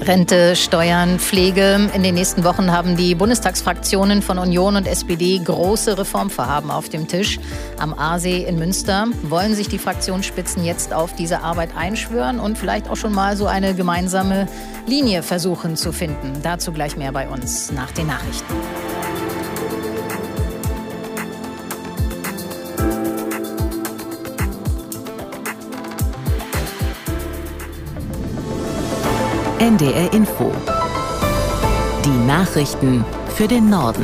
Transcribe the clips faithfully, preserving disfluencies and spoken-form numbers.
Rente, Steuern, Pflege. In den nächsten Wochen haben die Bundestagsfraktionen von Union und S P D große Reformvorhaben auf dem Tisch. Am Aasee in Münster wollen sich die Fraktionsspitzen jetzt auf diese Arbeit einschwören und vielleicht auch schon mal so eine gemeinsame Linie versuchen zu finden. Dazu gleich mehr bei uns nach den Nachrichten. N D R Info. Die Nachrichten für den Norden.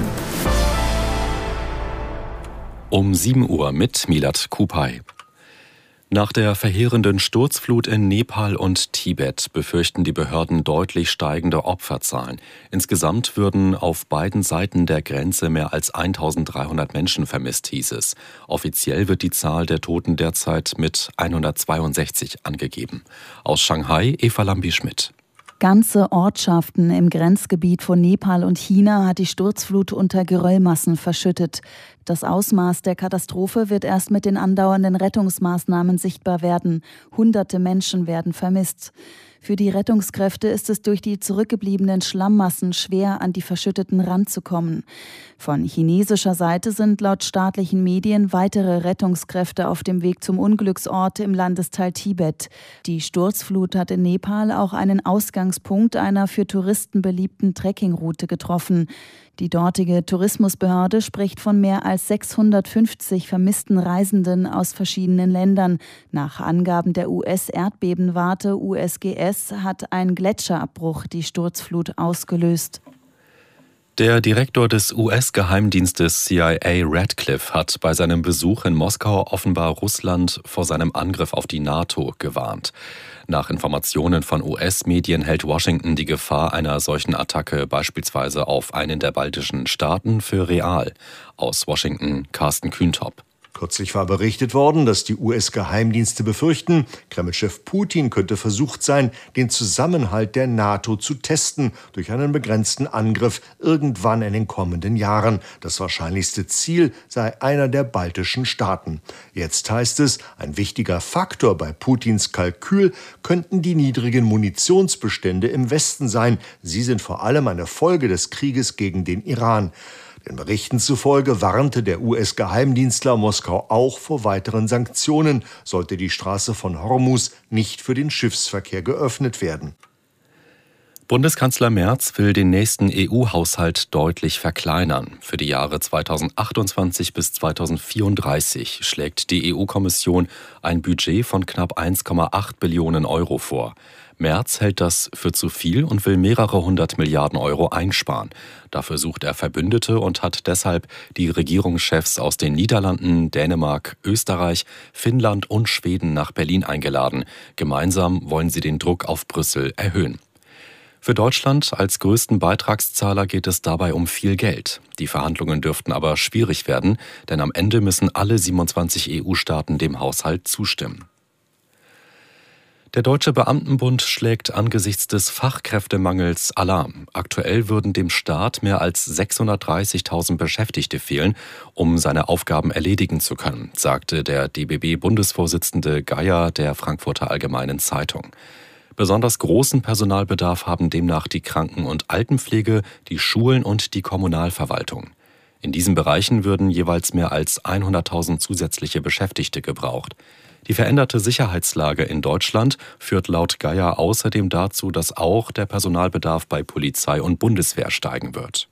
Um sieben Uhr mit Milad Kupay. Nach der verheerenden Sturzflut in Nepal und Tibet befürchten die Behörden deutlich steigende Opferzahlen. Insgesamt würden auf beiden Seiten der Grenze mehr als eintausenddreihundert Menschen vermisst, hieß es. Offiziell wird die Zahl der Toten derzeit mit hundertzweiundsechzig angegeben. Aus Shanghai, Eva Lambi-Schmidt. Ganze Ortschaften im Grenzgebiet von Nepal und China hat die Sturzflut unter Geröllmassen verschüttet. Das Ausmaß der Katastrophe wird erst mit den andauernden Rettungsmaßnahmen sichtbar werden. Hunderte Menschen werden vermisst. Für die Rettungskräfte ist es durch die zurückgebliebenen Schlammmassen schwer, an die verschütteten ranzukommen. Von chinesischer Seite sind laut staatlichen Medien weitere Rettungskräfte auf dem Weg zum Unglücksort im Landesteil Tibet. Die Sturzflut hat in Nepal auch einen Ausgangspunkt einer für Touristen beliebten Trekkingroute getroffen. Die dortige Tourismusbehörde spricht von mehr als sechshundertfünfzig vermissten Reisenden aus verschiedenen Ländern. Nach Angaben der U S-Erdbebenwarte U S G S hat ein Gletscherabbruch die Sturzflut ausgelöst. Der Direktor des U S-Geheimdienstes C I A Radcliffe hat bei seinem Besuch in Moskau offenbar Russland vor seinem Angriff auf die NATO gewarnt. Nach Informationen von U S-Medien hält Washington die Gefahr einer solchen Attacke beispielsweise auf einen der baltischen Staaten für real. Aus Washington Carsten Kühntop. Kürzlich war berichtet worden, dass die U S-Geheimdienste befürchten, Kreml-Chef Putin könnte versucht sein, den Zusammenhalt der NATO zu testen durch einen begrenzten Angriff irgendwann in den kommenden Jahren. Das wahrscheinlichste Ziel sei einer der baltischen Staaten. Jetzt heißt es, ein wichtiger Faktor bei Putins Kalkül könnten die niedrigen Munitionsbestände im Westen sein. Sie sind vor allem eine Folge des Krieges gegen den Iran. Den Berichten zufolge warnte der U S-Geheimdienstler Moskau auch vor weiteren Sanktionen, sollte die Straße von Hormuz nicht für den Schiffsverkehr geöffnet werden. Bundeskanzler Merz will den nächsten E U-Haushalt deutlich verkleinern. Für die Jahre zweitausendachtundzwanzig bis zweitausendvierunddreißig schlägt die E U-Kommission ein Budget von knapp eins Komma acht Billionen Euro vor. Merz hält das für zu viel und will mehrere hundert Milliarden Euro einsparen. Dafür sucht er Verbündete und hat deshalb die Regierungschefs aus den Niederlanden, Dänemark, Österreich, Finnland und Schweden nach Berlin eingeladen. Gemeinsam wollen sie den Druck auf Brüssel erhöhen. Für Deutschland als größten Beitragszahler geht es dabei um viel Geld. Die Verhandlungen dürften aber schwierig werden, denn am Ende müssen alle siebenundzwanzig E U-Staaten dem Haushalt zustimmen. Der Deutsche Beamtenbund schlägt angesichts des Fachkräftemangels Alarm. Aktuell würden dem Staat mehr als sechshundertdreißigtausend Beschäftigte fehlen, um seine Aufgaben erledigen zu können, sagte der D B B-Bundesvorsitzende Geier der Frankfurter Allgemeinen Zeitung. Besonders großen Personalbedarf haben demnach die Kranken- und Altenpflege, die Schulen und die Kommunalverwaltung. In diesen Bereichen würden jeweils mehr als hunderttausend zusätzliche Beschäftigte gebraucht. Die veränderte Sicherheitslage in Deutschland führt laut Geier außerdem dazu, dass auch der Personalbedarf bei Polizei und Bundeswehr steigen wird.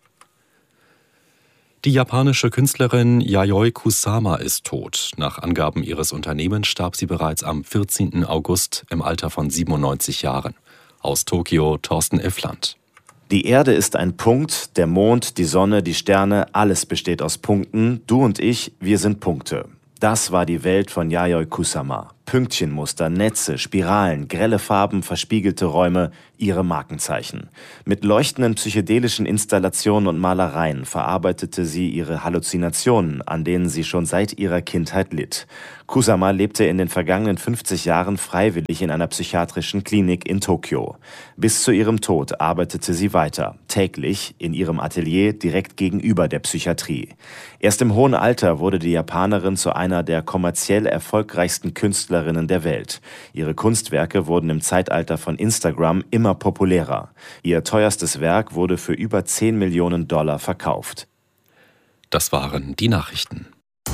Die japanische Künstlerin Yayoi Kusama ist tot. Nach Angaben ihres Unternehmens starb sie bereits am vierzehnten August im Alter von siebenundneunzig Jahren. Aus Tokio Thorsten Iffland. Die Erde ist ein Punkt, der Mond, die Sonne, die Sterne, alles besteht aus Punkten. Du und ich, wir sind Punkte. Das war die Welt von Yayoi Kusama. Pünktchenmuster, Netze, Spiralen, grelle Farben, verspiegelte Räume, ihre Markenzeichen. Mit leuchtenden psychedelischen Installationen und Malereien verarbeitete sie ihre Halluzinationen, an denen sie schon seit ihrer Kindheit litt. Kusama lebte in den vergangenen fünfzig Jahren freiwillig in einer psychiatrischen Klinik in Tokio. Bis zu ihrem Tod arbeitete sie weiter, täglich in ihrem Atelier direkt gegenüber der Psychiatrie. Erst im hohen Alter wurde die Japanerin zu einer der kommerziell erfolgreichsten Künstlerinnen Künstlerinnen der Welt. Ihre Kunstwerke wurden im Zeitalter von Instagram immer populärer. Ihr teuerstes Werk wurde für über zehn Millionen Dollar verkauft. Das waren die Nachrichten.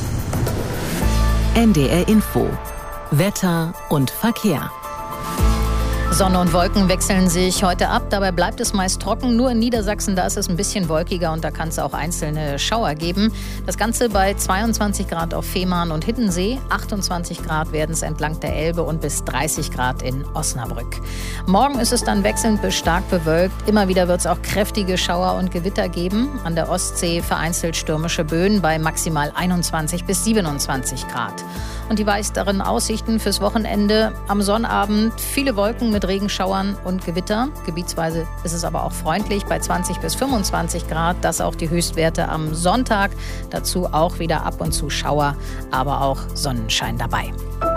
N D R Info. Wetter und Verkehr. Sonne und Wolken wechseln sich heute ab. Dabei bleibt es meist trocken. Nur in Niedersachsen, da ist es ein bisschen wolkiger und da kann es auch einzelne Schauer geben. Das Ganze bei zweiundzwanzig Grad auf Fehmarn und Hiddensee. achtundzwanzig Grad werden es entlang der Elbe und bis dreißig Grad in Osnabrück. Morgen ist es dann wechselnd bis stark bewölkt. Immer wieder wird es auch kräftige Schauer und Gewitter geben. An der Ostsee vereinzelt stürmische Böen bei maximal einundzwanzig bis siebenundzwanzig Grad. Und die weiteren Aussichten fürs Wochenende: am Sonnabend viele Wolken mit Regenschauern und Gewitter. Gebietsweise ist es aber auch freundlich bei zwanzig bis fünfundzwanzig Grad. Das auch die Höchstwerte am Sonntag. Dazu auch wieder ab und zu Schauer, aber auch Sonnenschein dabei.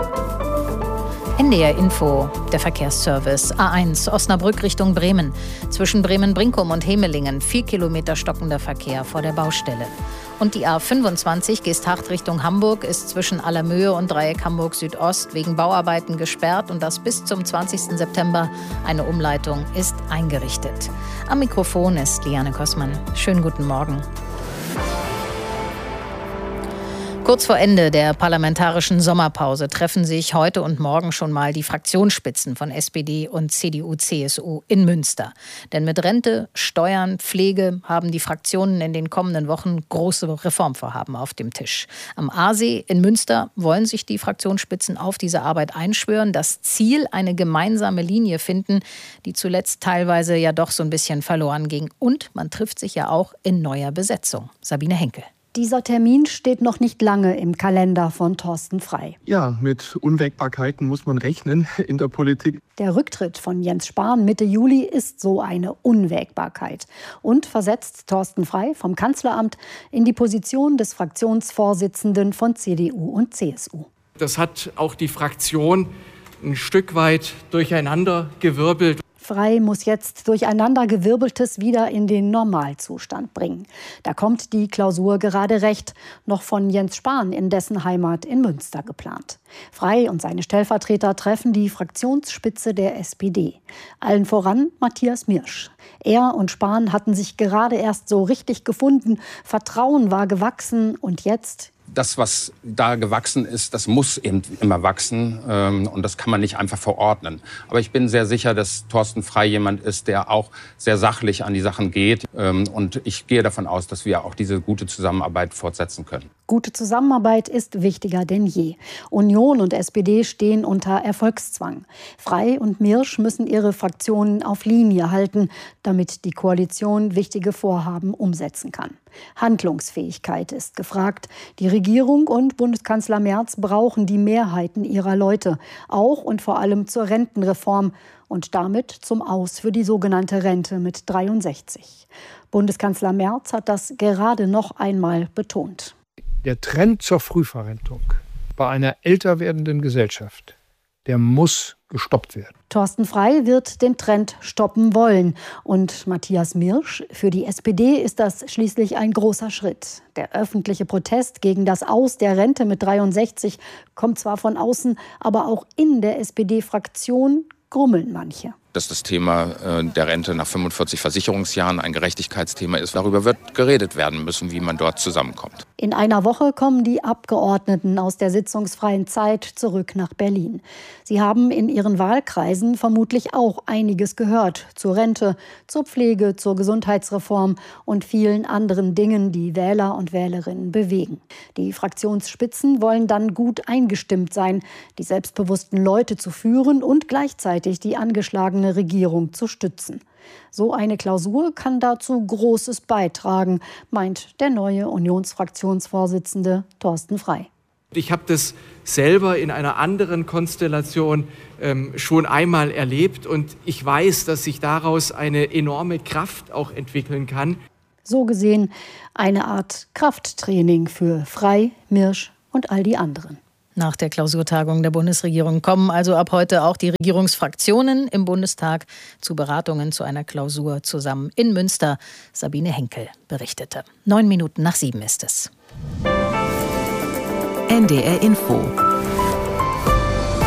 N D R Info, der Verkehrsservice. A eins, Osnabrück Richtung Bremen. Zwischen Bremen-Brinkum und Hemelingen vier Kilometer stockender Verkehr vor der Baustelle. Und die A fünfundzwanzig Geesthacht Richtung Hamburg ist zwischen Allermöhe und Dreieck Hamburg Südost wegen Bauarbeiten gesperrt und das bis zum zwanzigsten September. Eine Umleitung ist eingerichtet. Am Mikrofon ist Liane Kossmann. Schönen guten Morgen. Kurz vor Ende der parlamentarischen Sommerpause treffen sich heute und morgen schon mal die Fraktionsspitzen von S P D und C D U C S U in Münster. Denn mit Rente, Steuern, Pflege haben die Fraktionen in den kommenden Wochen große Reformvorhaben auf dem Tisch. Am Aasee in Münster wollen sich die Fraktionsspitzen auf diese Arbeit einschwören. Das Ziel, eine gemeinsame Linie finden, die zuletzt teilweise ja doch so ein bisschen verloren ging. Und man trifft sich ja auch in neuer Besetzung. Sabine Henkel. Dieser Termin steht noch nicht lange im Kalender von Thorsten Frey. Ja, mit Unwägbarkeiten muss man rechnen in der Politik. Der Rücktritt von Jens Spahn Mitte Juli ist so eine Unwägbarkeit und versetzt Thorsten Frey vom Kanzleramt in die Position des Fraktionsvorsitzenden von C D U und C S U. Das hat auch die Fraktion ein Stück weit durcheinandergewirbelt. Frey muss jetzt Durcheinandergewirbeltes wieder in den Normalzustand bringen. Da kommt die Klausur gerade recht, noch von Jens Spahn in dessen Heimat in Münster geplant. Frey und seine Stellvertreter treffen die Fraktionsspitze der S P D. Allen voran Matthias Mirsch. Er und Spahn hatten sich gerade erst so richtig gefunden, Vertrauen war gewachsen und jetzt... Das, was da gewachsen ist, das muss eben immer wachsen ähm, und das kann man nicht einfach verordnen. Aber ich bin sehr sicher, dass Thorsten Frey jemand ist, der auch sehr sachlich an die Sachen geht. Ähm, und ich gehe davon aus, dass wir auch diese gute Zusammenarbeit fortsetzen können. Gute Zusammenarbeit ist wichtiger denn je. Union und S P D stehen unter Erfolgszwang. Frey und Mirsch müssen ihre Fraktionen auf Linie halten, damit die Koalition wichtige Vorhaben umsetzen kann. Handlungsfähigkeit ist gefragt. Die Regierung und Bundeskanzler Merz brauchen die Mehrheiten ihrer Leute, auch und vor allem zur Rentenreform und damit zum Aus für die sogenannte Rente mit dreiundsechzig. Bundeskanzler Merz hat das gerade noch einmal betont. Der Trend zur Frühverrentung bei einer älter werdenden Gesellschaft, der muss gestoppt werden. Thorsten Frey wird den Trend stoppen wollen. Und Matthias Mirsch, für die S P D ist das schließlich ein großer Schritt. Der öffentliche Protest gegen das Aus der Rente mit dreiundsechzig kommt zwar von außen, aber auch in der S P D-Fraktion grummeln manche. Dass das Thema äh, der Rente nach fünfundvierzig Versicherungsjahren ein Gerechtigkeitsthema ist. Darüber wird geredet werden müssen, wie man dort zusammenkommt. In einer Woche kommen die Abgeordneten aus der sitzungsfreien Zeit zurück nach Berlin. Sie haben in ihren Wahlkreisen vermutlich auch einiges gehört zur Rente, zur Pflege, zur Gesundheitsreform und vielen anderen Dingen, die Wähler und Wählerinnen bewegen. Die Fraktionsspitzen wollen dann gut eingestimmt sein, die selbstbewussten Leute zu führen und gleichzeitig die angeschlagenen Regierung zu stützen. So eine Klausur kann dazu Großes beitragen, meint der neue Unionsfraktionsvorsitzende Thorsten Frey. Ich habe das selber in einer anderen Konstellation ähm, schon einmal erlebt und ich weiß, dass sich daraus eine enorme Kraft auch entwickeln kann. So gesehen eine Art Krafttraining für Frey, Mirsch und all die anderen. Nach der Klausurtagung der Bundesregierung kommen also ab heute auch die Regierungsfraktionen im Bundestag zu Beratungen zu einer Klausur zusammen in Münster. Sabine Henkel berichtete. Neun Minuten nach sieben ist es. N D R Info.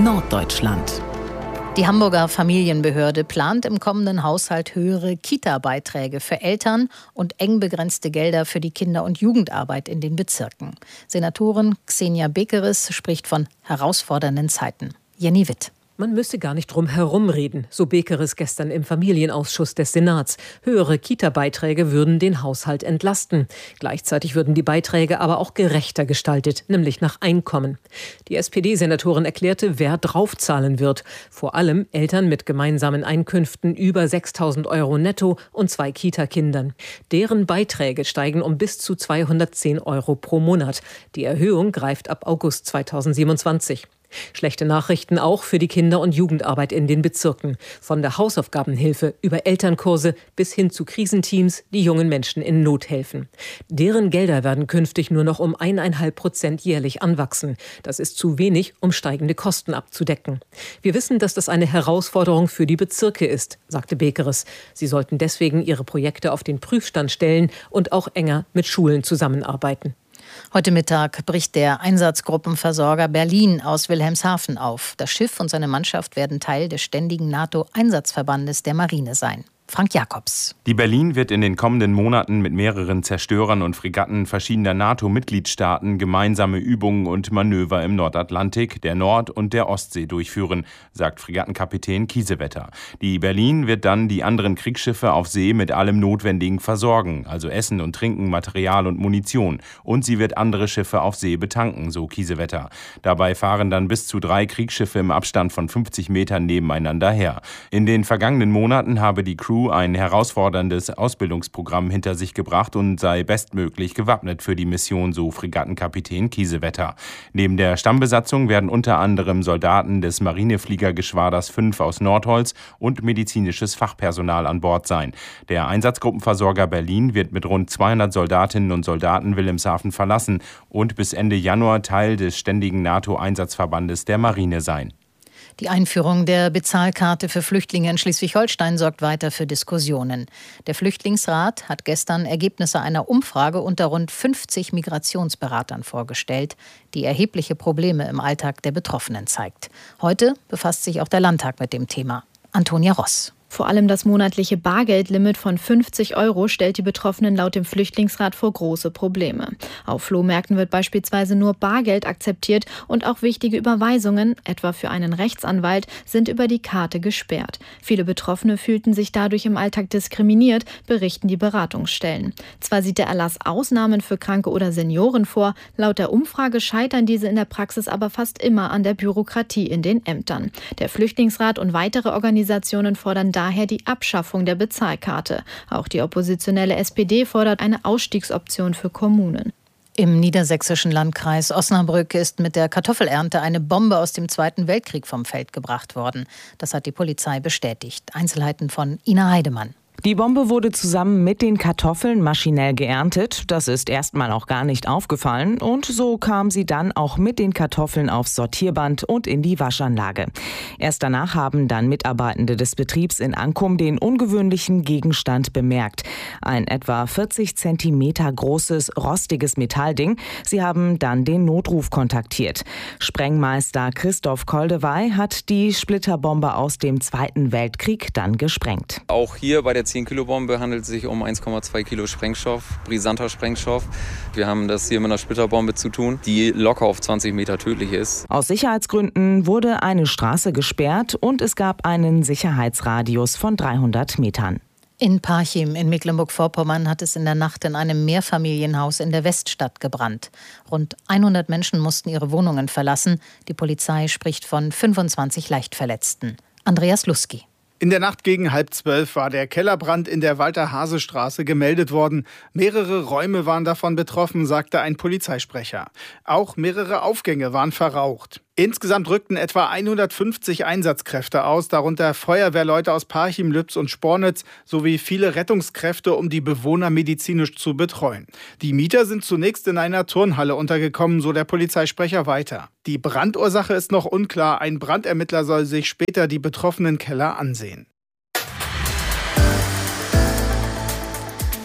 Norddeutschland. Die Hamburger Familienbehörde plant im kommenden Haushalt höhere Kita-Beiträge für Eltern und eng begrenzte Gelder für die Kinder- und Jugendarbeit in den Bezirken. Senatorin Xenia Bekeres spricht von herausfordernden Zeiten. Jenny Witt. Man müsse gar nicht drum herumreden, so Bekeres gestern im Familienausschuss des Senats. Höhere Kita-Beiträge würden den Haushalt entlasten. Gleichzeitig würden die Beiträge aber auch gerechter gestaltet, nämlich nach Einkommen. Die S P D-Senatorin erklärte, wer draufzahlen wird. Vor allem Eltern mit gemeinsamen Einkünften über sechstausend Euro netto und zwei Kita-Kindern. Deren Beiträge steigen um bis zu zweihundertzehn Euro pro Monat. Die Erhöhung greift ab August zweitausendsiebenundzwanzig. Schlechte Nachrichten auch für die Kinder- und Jugendarbeit in den Bezirken. Von der Hausaufgabenhilfe über Elternkurse bis hin zu Krisenteams, die jungen Menschen in Not helfen. Deren Gelder werden künftig nur noch um eineinhalb Prozent jährlich anwachsen. Das ist zu wenig, um steigende Kosten abzudecken. Wir wissen, dass das eine Herausforderung für die Bezirke ist, sagte Bekeres. Sie sollten deswegen ihre Projekte auf den Prüfstand stellen und auch enger mit Schulen zusammenarbeiten. Heute Mittag bricht der Einsatzgruppenversorger Berlin aus Wilhelmshaven auf. Das Schiff und seine Mannschaft werden Teil des ständigen NATO-Einsatzverbandes der Marine sein. Frank Jakobs. Die Berlin wird in den kommenden Monaten mit mehreren Zerstörern und Fregatten verschiedener NATO-Mitgliedstaaten gemeinsame Übungen und Manöver im Nordatlantik, der Nord- und der Ostsee durchführen, sagt Fregattenkapitän Kiesewetter. Die Berlin wird dann die anderen Kriegsschiffe auf See mit allem Notwendigen versorgen, also Essen und Trinken, Material und Munition. Und sie wird andere Schiffe auf See betanken, so Kiesewetter. Dabei fahren dann bis zu drei Kriegsschiffe im Abstand von fünfzig Metern nebeneinander her. In den vergangenen Monaten habe die Crew ein herausforderndes Ausbildungsprogramm hinter sich gebracht und sei bestmöglich gewappnet für die Mission, so Fregattenkapitän Kiesewetter. Neben der Stammbesatzung werden unter anderem Soldaten des Marinefliegergeschwaders fünf aus Nordholz und medizinisches Fachpersonal an Bord sein. Der Einsatzgruppenversorger Berlin wird mit rund zweihundert Soldatinnen und Soldaten Wilhelmshaven verlassen und bis Ende Januar Teil des ständigen NATO-Einsatzverbandes der Marine sein. Die Einführung der Bezahlkarte für Flüchtlinge in Schleswig-Holstein sorgt weiter für Diskussionen. Der Flüchtlingsrat hat gestern Ergebnisse einer Umfrage unter rund fünfzig Migrationsberatern vorgestellt, die erhebliche Probleme im Alltag der Betroffenen zeigt. Heute befasst sich auch der Landtag mit dem Thema. Antonia Ross. Vor allem das monatliche Bargeldlimit von fünfzig Euro stellt die Betroffenen laut dem Flüchtlingsrat vor große Probleme. Auf Flohmärkten wird beispielsweise nur Bargeld akzeptiert und auch wichtige Überweisungen, etwa für einen Rechtsanwalt, sind über die Karte gesperrt. Viele Betroffene fühlten sich dadurch im Alltag diskriminiert, berichten die Beratungsstellen. Zwar sieht der Erlass Ausnahmen für Kranke oder Senioren vor, laut der Umfrage scheitern diese in der Praxis aber fast immer an der Bürokratie in den Ämtern. Der Flüchtlingsrat und weitere Organisationen fordern daher die Abschaffung der Bezahlkarte. Auch die oppositionelle S P D fordert eine Ausstiegsoption für Kommunen. Im niedersächsischen Landkreis Osnabrück ist mit der Kartoffelernte eine Bombe aus dem Zweiten Weltkrieg vom Feld gebracht worden. Das hat die Polizei bestätigt. Einzelheiten von Ina Heidemann. Die Bombe wurde zusammen mit den Kartoffeln maschinell geerntet. Das ist erstmal auch gar nicht aufgefallen. Und so kam sie dann auch mit den Kartoffeln aufs Sortierband und in die Waschanlage. Erst danach haben dann Mitarbeitende des Betriebs in Ankum den ungewöhnlichen Gegenstand bemerkt. Ein etwa vierzig Zentimeter großes, rostiges Metallding. Sie haben dann den Notruf kontaktiert. Sprengmeister Christoph Koldewey hat die Splitterbombe aus dem Zweiten Weltkrieg dann gesprengt. Auch hier bei der zehn Kilo Bombe handelt es sich um eins Komma zwei Kilo Sprengstoff, brisanter Sprengstoff. Wir haben das hier mit einer Splitterbombe zu tun, die locker auf zwanzig Meter tödlich ist. Aus Sicherheitsgründen wurde eine Straße gesperrt und es gab einen Sicherheitsradius von dreihundert Metern. In Parchim in Mecklenburg-Vorpommern hat es in der Nacht in einem Mehrfamilienhaus in der Weststadt gebrannt. Rund hundert Menschen mussten ihre Wohnungen verlassen. Die Polizei spricht von fünfundzwanzig Leichtverletzten. Andreas Luski. In der Nacht gegen halb zwölf war der Kellerbrand in der Walter-Hase-Straße gemeldet worden. Mehrere Räume waren davon betroffen, sagte ein Polizeisprecher. Auch mehrere Aufgänge waren verraucht. Insgesamt rückten etwa hundertfünfzig Einsatzkräfte aus, darunter Feuerwehrleute aus Parchim, Lübz und Spornitz sowie viele Rettungskräfte, um die Bewohner medizinisch zu betreuen. Die Mieter sind zunächst in einer Turnhalle untergekommen, so der Polizeisprecher weiter. Die Brandursache ist noch unklar. Ein Brandermittler soll sich später die betroffenen Keller ansehen.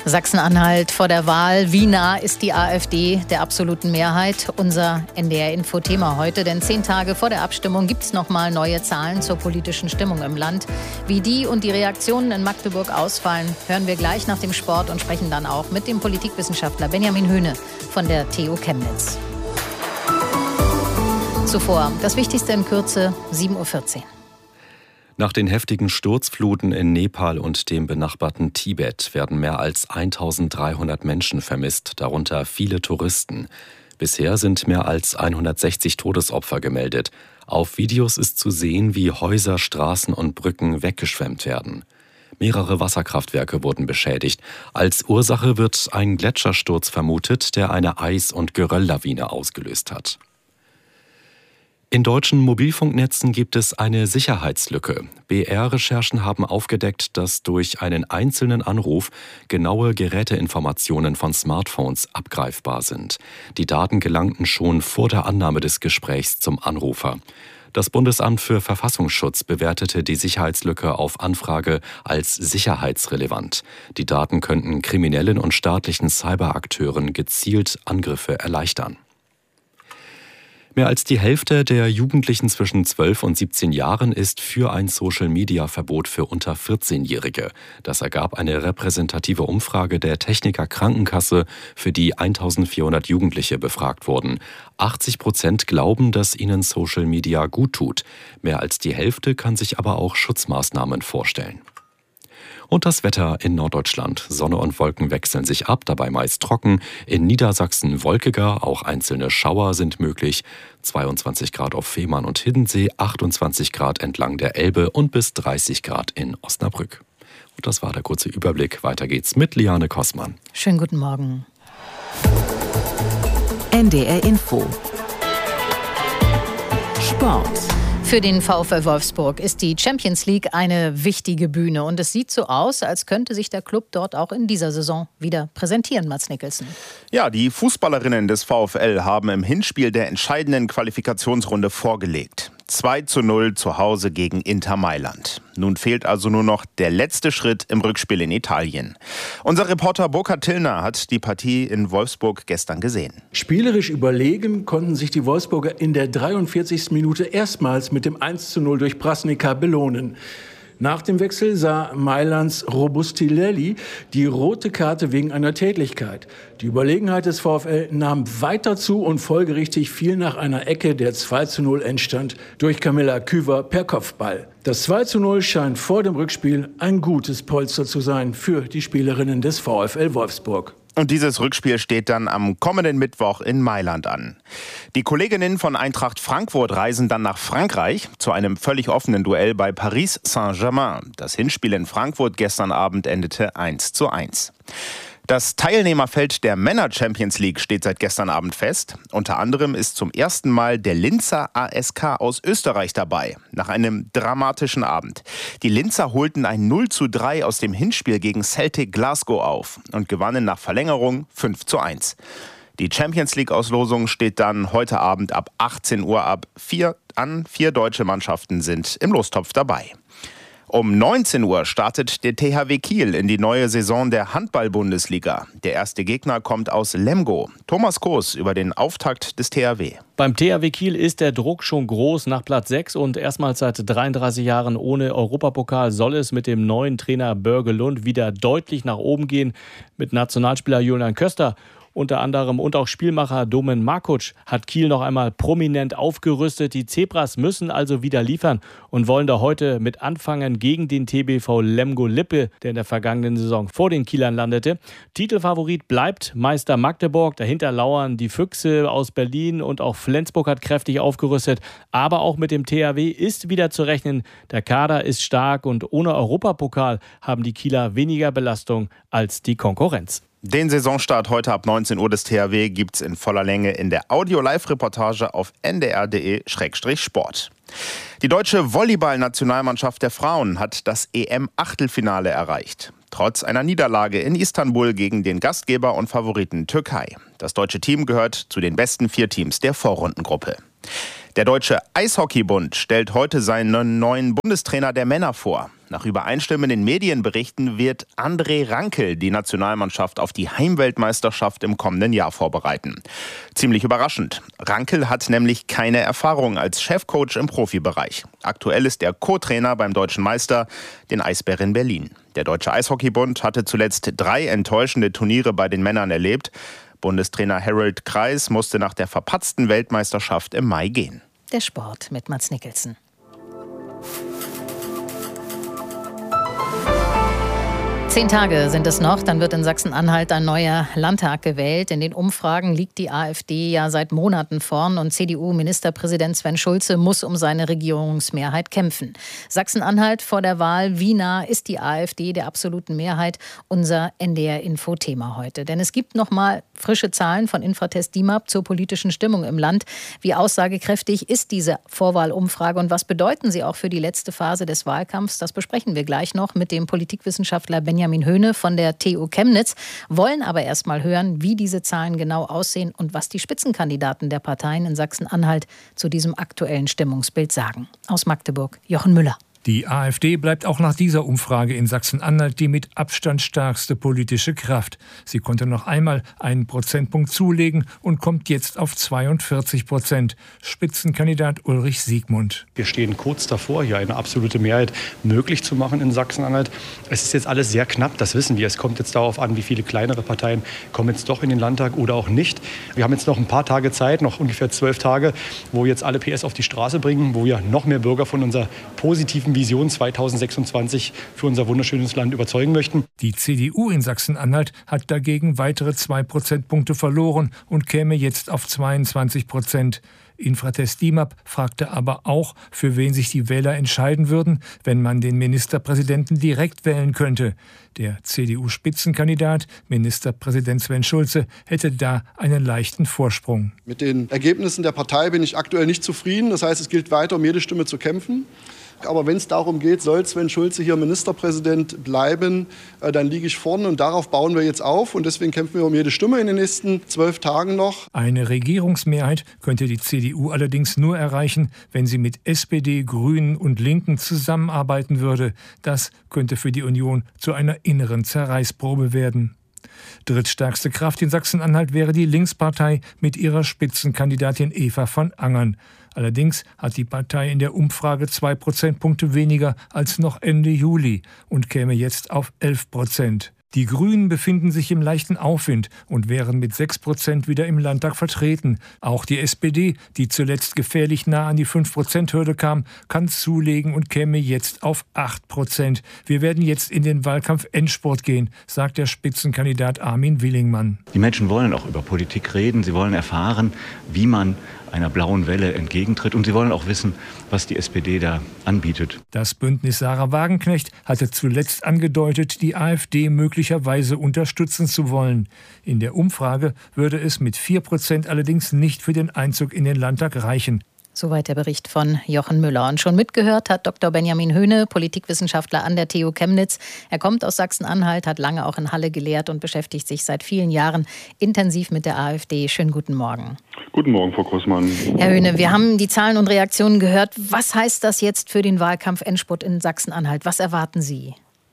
Sachsen-Anhalt vor der Wahl. Wie nah ist die AfD der absoluten Mehrheit? Unser N D R-Info-Thema heute, denn zehn Tage vor der Abstimmung gibt es nochmal neue Zahlen zur politischen Stimmung im Land. Wie die und die Reaktionen in Magdeburg ausfallen, hören wir gleich nach dem Sport und sprechen dann auch mit dem Politikwissenschaftler Benjamin Höhne von der T U Chemnitz. Zuvor das Wichtigste in Kürze, sieben Uhr vierzehn. Nach den heftigen Sturzfluten in Nepal und dem benachbarten Tibet werden mehr als eintausenddreihundert Menschen vermisst, darunter viele Touristen. Bisher sind mehr als hundertsechzig Todesopfer gemeldet. Auf Videos ist zu sehen, wie Häuser, Straßen und Brücken weggeschwemmt werden. Mehrere Wasserkraftwerke wurden beschädigt. Als Ursache wird ein Gletschersturz vermutet, der eine Eis- und Gerölllawine ausgelöst hat. In deutschen Mobilfunknetzen gibt es eine Sicherheitslücke. B R-Recherchen haben aufgedeckt, dass durch einen einzelnen Anruf genaue Geräteinformationen von Smartphones abgreifbar sind. Die Daten gelangten schon vor der Annahme des Gesprächs zum Anrufer. Das Bundesamt für Verfassungsschutz bewertete die Sicherheitslücke auf Anfrage als sicherheitsrelevant. Die Daten könnten kriminellen und staatlichen Cyberakteuren gezielt Angriffe erleichtern. Mehr als die Hälfte der Jugendlichen zwischen zwölf und siebzehn Jahren ist für ein Social-Media-Verbot für unter vierzehnjährige. Das ergab eine repräsentative Umfrage der Techniker Krankenkasse, für die eintausendvierhundert Jugendliche befragt wurden. achtzig Prozent glauben, dass ihnen Social-Media gut tut. Mehr als die Hälfte kann sich aber auch Schutzmaßnahmen vorstellen. Und das Wetter in Norddeutschland. Sonne und Wolken wechseln sich ab, dabei meist trocken. In Niedersachsen wolkiger, auch einzelne Schauer sind möglich. zweiundzwanzig Grad auf Fehmarn und Hiddensee, achtundzwanzig Grad entlang der Elbe und bis dreißig Grad in Osnabrück. Und das war der kurze Überblick. Weiter geht's mit Liane Kossmann. Schönen guten Morgen. N D R Info. Sport. Für den VfL Wolfsburg ist die Champions League eine wichtige Bühne und es sieht so aus, als könnte sich der Club dort auch in dieser Saison wieder präsentieren, Mats Nicholson. Ja, die Fußballerinnen des VfL haben im Hinspiel der entscheidenden Qualifikationsrunde vorgelegt. zwei zu null zu Hause gegen Inter Mailand. Nun fehlt also nur noch der letzte Schritt im Rückspiel in Italien. Unser Reporter Burkhard Tillner hat die Partie in Wolfsburg gestern gesehen. Spielerisch überlegen konnten sich die Wolfsburger in der dreiundvierzigsten Minute erstmals mit dem eins zu null durch Prasnica belohnen. Nach dem Wechsel sah Mailands Robustilelli die rote Karte wegen einer Tätlichkeit. Die Überlegenheit des VfL nahm weiter zu und folgerichtig fiel nach einer Ecke der zwei zu null entstand durch Camilla Küver per Kopfball. Das zwei zu null scheint vor dem Rückspiel ein gutes Polster zu sein für die Spielerinnen des VfL Wolfsburg. Und dieses Rückspiel steht dann am kommenden Mittwoch in Mailand an. Die Kolleginnen von Eintracht Frankfurt reisen dann nach Frankreich zu einem völlig offenen Duell bei Paris Saint-Germain. Das Hinspiel in Frankfurt gestern Abend endete eins zu eins. Das Teilnehmerfeld der Männer-Champions League steht seit gestern Abend fest. Unter anderem ist zum ersten Mal der Linzer A S K aus Österreich dabei, nach einem dramatischen Abend. Die Linzer holten ein null zu drei aus dem Hinspiel gegen Celtic Glasgow auf und gewannen nach Verlängerung fünf zu eins. Die Champions League-Auslosung steht dann heute Abend ab achtzehn Uhr ab. Vier an. Vier deutsche Mannschaften sind im Lostopf dabei. Um neunzehn Uhr startet der T H W Kiel in die neue Saison der Handball-Bundesliga. Der erste Gegner kommt aus Lemgo. Thomas Koos über den Auftakt des T H W. Beim T H W Kiel ist der Druck schon groß nach Platz sechs und erstmals seit dreiunddreißig Jahren ohne Europapokal soll es mit dem neuen Trainer Börge Lund wieder deutlich nach oben gehen. Mit Nationalspieler Julian Köster unter anderem und auch Spielmacher Domen Markuc hat Kiel noch einmal prominent aufgerüstet. Die Zebras müssen also wieder liefern und wollen da heute mit anfangen gegen den T B V Lemgo Lippe, der in der vergangenen Saison vor den Kielern landete. Titelfavorit bleibt Meister Magdeburg. Dahinter lauern die Füchse aus Berlin und auch Flensburg hat kräftig aufgerüstet. Aber auch mit dem T H W ist wieder zu rechnen. Der Kader ist stark und ohne Europapokal haben die Kieler weniger Belastung als die Konkurrenz. Den Saisonstart heute ab neunzehn Uhr des T H W gibt's in voller Länge in der Audio-Live-Reportage auf n d r punkt d e Schrägstrich sport. Die deutsche Volleyball-Nationalmannschaft der Frauen hat das E M-Achtelfinale erreicht. Trotz einer Niederlage in Istanbul gegen den Gastgeber und Favoriten Türkei. Das deutsche Team gehört zu den besten vier Teams der Vorrundengruppe. Der Deutsche Eishockeybund stellt heute seinen neuen Bundestrainer der Männer vor. Nach übereinstimmenden Medienberichten wird André Rankel die Nationalmannschaft auf die Heimweltmeisterschaft im kommenden Jahr vorbereiten. Ziemlich überraschend. Rankel hat nämlich keine Erfahrung als Chefcoach im Profibereich. Aktuell ist er Co-Trainer beim Deutschen Meister, den Eisbären Berlin. Der Deutsche Eishockeybund hatte zuletzt drei enttäuschende Turniere bei den Männern erlebt. Bundestrainer Harold Kreis musste nach der verpatzten Weltmeisterschaft im Mai gehen. Der Sport mit Mads Nicholson. Zehn Tage sind es noch, dann wird in Sachsen-Anhalt ein neuer Landtag gewählt. In den Umfragen liegt die AfD ja seit Monaten vorn und C D U-Ministerpräsident Sven Schulze muss um seine Regierungsmehrheit kämpfen. Sachsen-Anhalt vor der Wahl, wie nah ist die AfD der absoluten Mehrheit? Unser N D R-Info-Thema heute. Denn es gibt noch mal frische Zahlen von Infratest D I M A P zur politischen Stimmung im Land. Wie aussagekräftig ist diese Vorwahlumfrage und was bedeuten sie auch für die letzte Phase des Wahlkampfs? Das besprechen wir gleich noch mit dem Politikwissenschaftler Benjamin Höhne von der T U Chemnitz, wollen aber erst mal hören, wie diese Zahlen genau aussehen und was die Spitzenkandidaten der Parteien in Sachsen-Anhalt zu diesem aktuellen Stimmungsbild sagen. Aus Magdeburg, Jochen Müller. Die AfD bleibt auch nach dieser Umfrage in Sachsen-Anhalt die mit Abstand stärkste politische Kraft. Sie konnte noch einmal einen Prozentpunkt zulegen und kommt jetzt auf zweiundvierzig Prozent. Spitzenkandidat Ulrich Siegmund. Wir stehen kurz davor, hier eine absolute Mehrheit möglich zu machen in Sachsen-Anhalt. Es ist jetzt alles sehr knapp, das wissen wir. Es kommt jetzt darauf an, wie viele kleinere Parteien kommen jetzt doch in den Landtag oder auch nicht. Wir haben jetzt noch ein paar Tage Zeit, noch ungefähr zwölf Tage, wo wir jetzt alle P S auf die Straße bringen, wo wir noch mehr Bürger von unserer positiven Vision zweitausendsechsundzwanzig für unser wunderschönes Land überzeugen möchten. Die C D U in Sachsen-Anhalt hat dagegen weitere zwei Prozentpunkte verloren und käme jetzt auf zweiundzwanzig Prozent. Infratest D I M A P fragte aber auch, für wen sich die Wähler entscheiden würden, wenn man den Ministerpräsidenten direkt wählen könnte. Der C D U-Spitzenkandidat, Ministerpräsident Sven Schulze, hätte da einen leichten Vorsprung. Mit den Ergebnissen der Partei bin ich aktuell nicht zufrieden. Das heißt, es gilt weiter, um jede Stimme zu kämpfen. Aber wenn es darum geht, soll Sven Schulze hier Ministerpräsident bleiben, dann liege ich vorne und darauf bauen wir jetzt auf. Und deswegen kämpfen wir um jede Stimme in den nächsten zwölf Tagen noch. Eine Regierungsmehrheit könnte die C D U allerdings nur erreichen, wenn sie mit S P D, Grünen und Linken zusammenarbeiten würde. Das könnte für die Union zu einer inneren Zerreißprobe werden. Drittstärkste Kraft in Sachsen-Anhalt wäre die Linkspartei mit ihrer Spitzenkandidatin Eva von Angern. Allerdings hat die Partei in der Umfrage zwei Prozentpunkte weniger als noch Ende Juli und käme jetzt auf elf Prozent. Die Grünen befinden sich im leichten Aufwind und wären mit sechs Prozent wieder im Landtag vertreten. Auch die S P D, die zuletzt gefährlich nah an die fünf Prozent Hürde kam, kann zulegen und käme jetzt auf acht Prozent. Wir werden jetzt in den Wahlkampf-Endspurt gehen, sagt der Spitzenkandidat Armin Willingmann. Die Menschen wollen auch über Politik reden. Sie wollen erfahren, wie man einer blauen Welle entgegentritt. Und sie wollen auch wissen, was die S P D da anbietet. Das Bündnis Sarah Wagenknecht hatte zuletzt angedeutet, die AfD möglicherweise unterstützen zu wollen. In der Umfrage würde es mit vier Prozent allerdings nicht für den Einzug in den Landtag reichen. Soweit der Bericht von Jochen Müller. Und schon mitgehört hat Doktor Benjamin Höhne, Politikwissenschaftler an der T U Chemnitz. Er kommt aus Sachsen-Anhalt, hat lange auch in Halle gelehrt und beschäftigt sich seit vielen Jahren intensiv mit der AfD. Schönen guten Morgen. Guten Morgen, Frau Großmann. Herr Höhne, wir haben die Zahlen und Reaktionen gehört. Was heißt das jetzt für den Wahlkampf-Endspurt in Sachsen-Anhalt? Was erwarten Sie?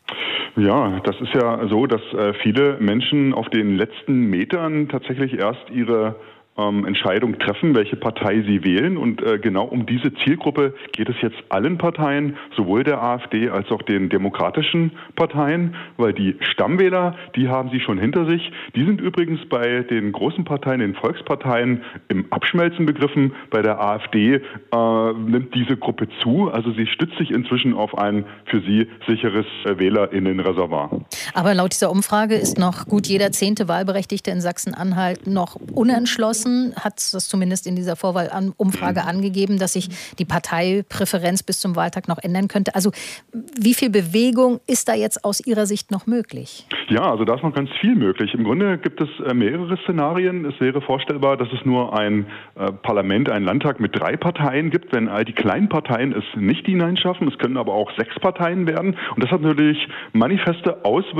Ja, das ist ja so, dass viele Menschen auf den letzten Metern tatsächlich erst ihre Ähm, Entscheidung treffen, welche Partei sie wählen. Und äh, genau um diese Zielgruppe geht es jetzt allen Parteien, sowohl der AfD als auch den demokratischen Parteien, weil die Stammwähler, die haben sie schon hinter sich. Die sind übrigens bei den großen Parteien, den Volksparteien im Abschmelzen begriffen. Bei der AfD äh, nimmt diese Gruppe zu. Also sie stützt sich inzwischen auf ein für sie sicheres äh, WählerInnenreservoir. Aber laut dieser Umfrage ist noch gut jeder zehnte Wahlberechtigte in Sachsen-Anhalt noch unentschlossen. Hat das zumindest in dieser Vorwahlumfrage angegeben, dass sich die Parteipräferenz bis zum Wahltag noch ändern könnte. Also wie viel Bewegung ist da jetzt aus Ihrer Sicht noch möglich? Ja, also da ist noch ganz viel möglich. Im Grunde gibt es mehrere Szenarien. Es wäre vorstellbar, dass es nur ein äh, Parlament, einen Landtag mit drei Parteien gibt, wenn all die kleinen Parteien es nicht hineinschaffen. Es können aber auch sechs Parteien werden. Und das hat natürlich manifeste Auswirkungen